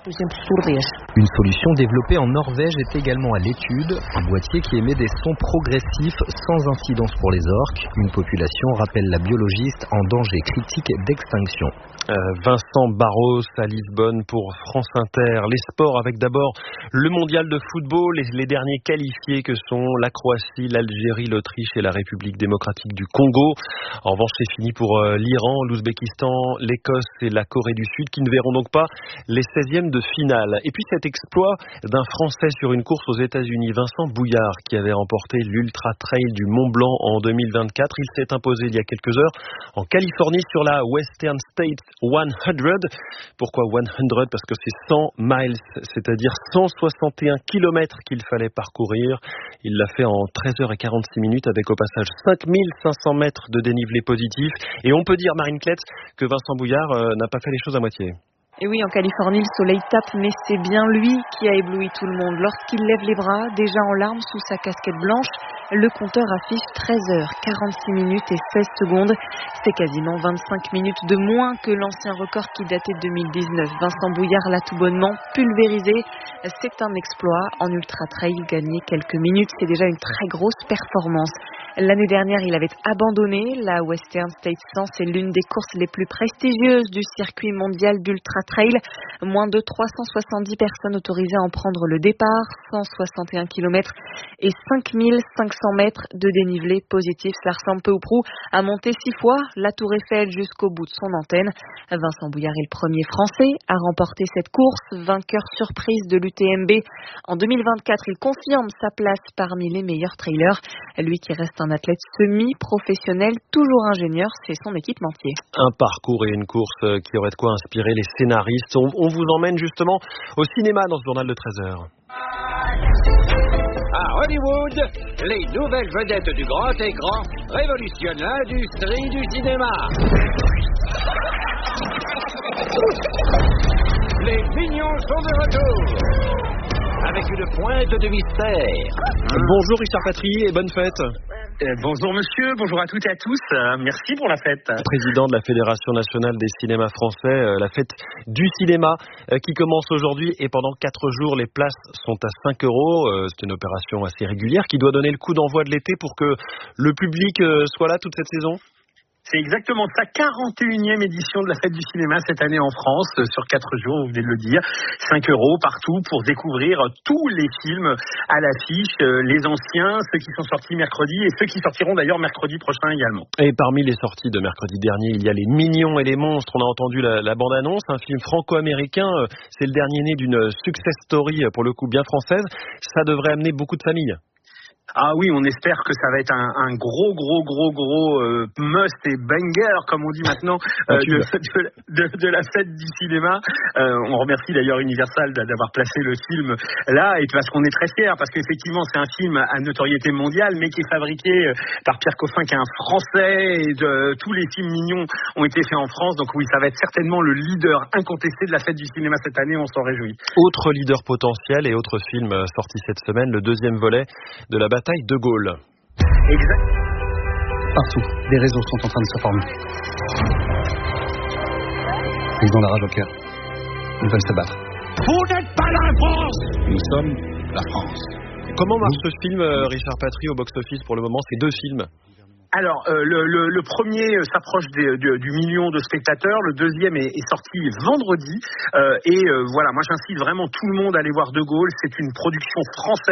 Une solution développée en Norvège est également à l'étude, un boîtier qui émet des sons progressifs sans incidence pour les orques, une population, rappelle la biologiste, en danger critique d'extinction. Euh, Vincent Barros à Lisbonne pour France Inter. Les sports avec d'abord le mondial de football, les, les derniers qualifiés que sont la Croatie, l'Algérie, l'Autriche et la République démocratique du Congo. En revanche, c'est fini pour euh, l'Iran, l'Ouzbékistan, l'Écosse et la Corée du Sud qui ne verront donc pas les seizièmes de finale. Et puis cet exploit d'un Français sur une course aux États-Unis, Vincent Bouillard, qui avait remporté l'Ultra Trail du Mont Blanc en deux mille vingt-quatre. Il s'est imposé il y a quelques heures en Californie sur la Western States cent. Pourquoi cent? Parce que c'est cent miles, c'est-à-dire cent soixante et un kilomètres qu'il fallait parcourir. Il l'a fait en treize heures quarante-six minutes avec au passage cinq mille cinq cents mètres de dénivelé positif. Et on peut dire, Marine Cletz, que Vincent Bouillard euh, n'a pas fait les choses à moitié. Et oui, en Californie, le soleil tape, mais c'est bien lui qui a ébloui tout le monde. Lorsqu'il lève les bras, déjà en larmes sous sa casquette blanche, le compteur affiche treize heures quarante-six minutes et seize secondes. C'est quasiment vingt-cinq minutes de moins que l'ancien record qui datait de deux mille dix-neuf. Vincent Bouillard l'a tout bonnement pulvérisé. C'est un exploit. En ultra trail, gagner quelques minutes, c'est déjà une très grosse performance. L'année dernière, il avait abandonné la Western States cent. C'est l'une des courses les plus prestigieuses du circuit mondial d'ultra trail. Moins de trois cent soixante-dix personnes autorisées à en prendre le départ, cent soixante et un kilomètres et cinq mille cinq cents mètres de dénivelé positif. Cela ressemble peu ou prou à monter six fois la Tour Eiffel jusqu'au bout de son antenne. Vincent Bouillard est le premier Français à remporter cette course, vainqueur surprise de l'U T M B. En deux mille vingt-quatre, il confirme sa place parmi les meilleurs trailers. Lui qui reste un athlète semi-professionnel, toujours ingénieur, c'est son équipementier. Un parcours et une course qui aurait de quoi inspirer les scénaristes. On, on vous emmène justement au cinéma dans ce journal de treize heures. À Hollywood, les nouvelles vedettes du grand écran révolutionnent l'industrie du cinéma. Les mignons sont de retour, avec une pointe de mystère. Bonjour Richard Patry et bonne fête. Euh, bonjour monsieur, bonjour à toutes et à tous, euh, merci pour la fête. Président de la Fédération nationale des cinémas français, euh, la fête du cinéma euh, qui commence aujourd'hui et pendant quatre jours les places sont à cinq euros. Euh, c'est une opération assez régulière qui doit donner le coup d'envoi de l'été pour que le public euh, soit là toute cette saison. C'est exactement ça, quarante et unième édition de la fête du cinéma cette année en France, sur quatre jours, vous venez de le dire. cinq euros partout pour découvrir tous les films à l'affiche, les anciens, ceux qui sont sortis mercredi et ceux qui sortiront d'ailleurs mercredi prochain également. Et parmi les sorties de mercredi dernier, il y a Les Mignons et les Monstres. On a entendu la, la bande-annonce, un film franco-américain. C'est le dernier né d'une success story, pour le coup bien française. Ça devrait amener beaucoup de familles. Ah oui, on espère que ça va être un, un gros, gros, gros, gros euh, must et banger, comme on dit maintenant, euh, de, de, de, de la fête du cinéma. Euh, on remercie d'ailleurs Universal d'avoir placé le film là, et parce qu'on est très fiers, parce qu'effectivement c'est un film à notoriété mondiale, mais qui est fabriqué par Pierre Coffin, qui est un Français, et de, tous les films mignons ont été faits en France. Donc oui, ça va être certainement le leader incontesté de la fête du cinéma cette année, on s'en réjouit. Autre leader potentiel et autre film sorti cette semaine, le deuxième volet de la bataille de Gaulle. Exact. Partout, des réseaux sont en train de se former. Ils ont la rage au cœur. Ils veulent se battre. Vous n'êtes pas la France! Nous sommes la France. Comment marche ce film, Richard Patry, au box-office pour le moment? C'est deux films. Alors, euh, le, le, le premier s'approche des, de, du million de spectateurs, le deuxième est, est sorti vendredi, euh, et euh, voilà, moi j'incite vraiment tout le monde à aller voir De Gaulle, c'est une production française.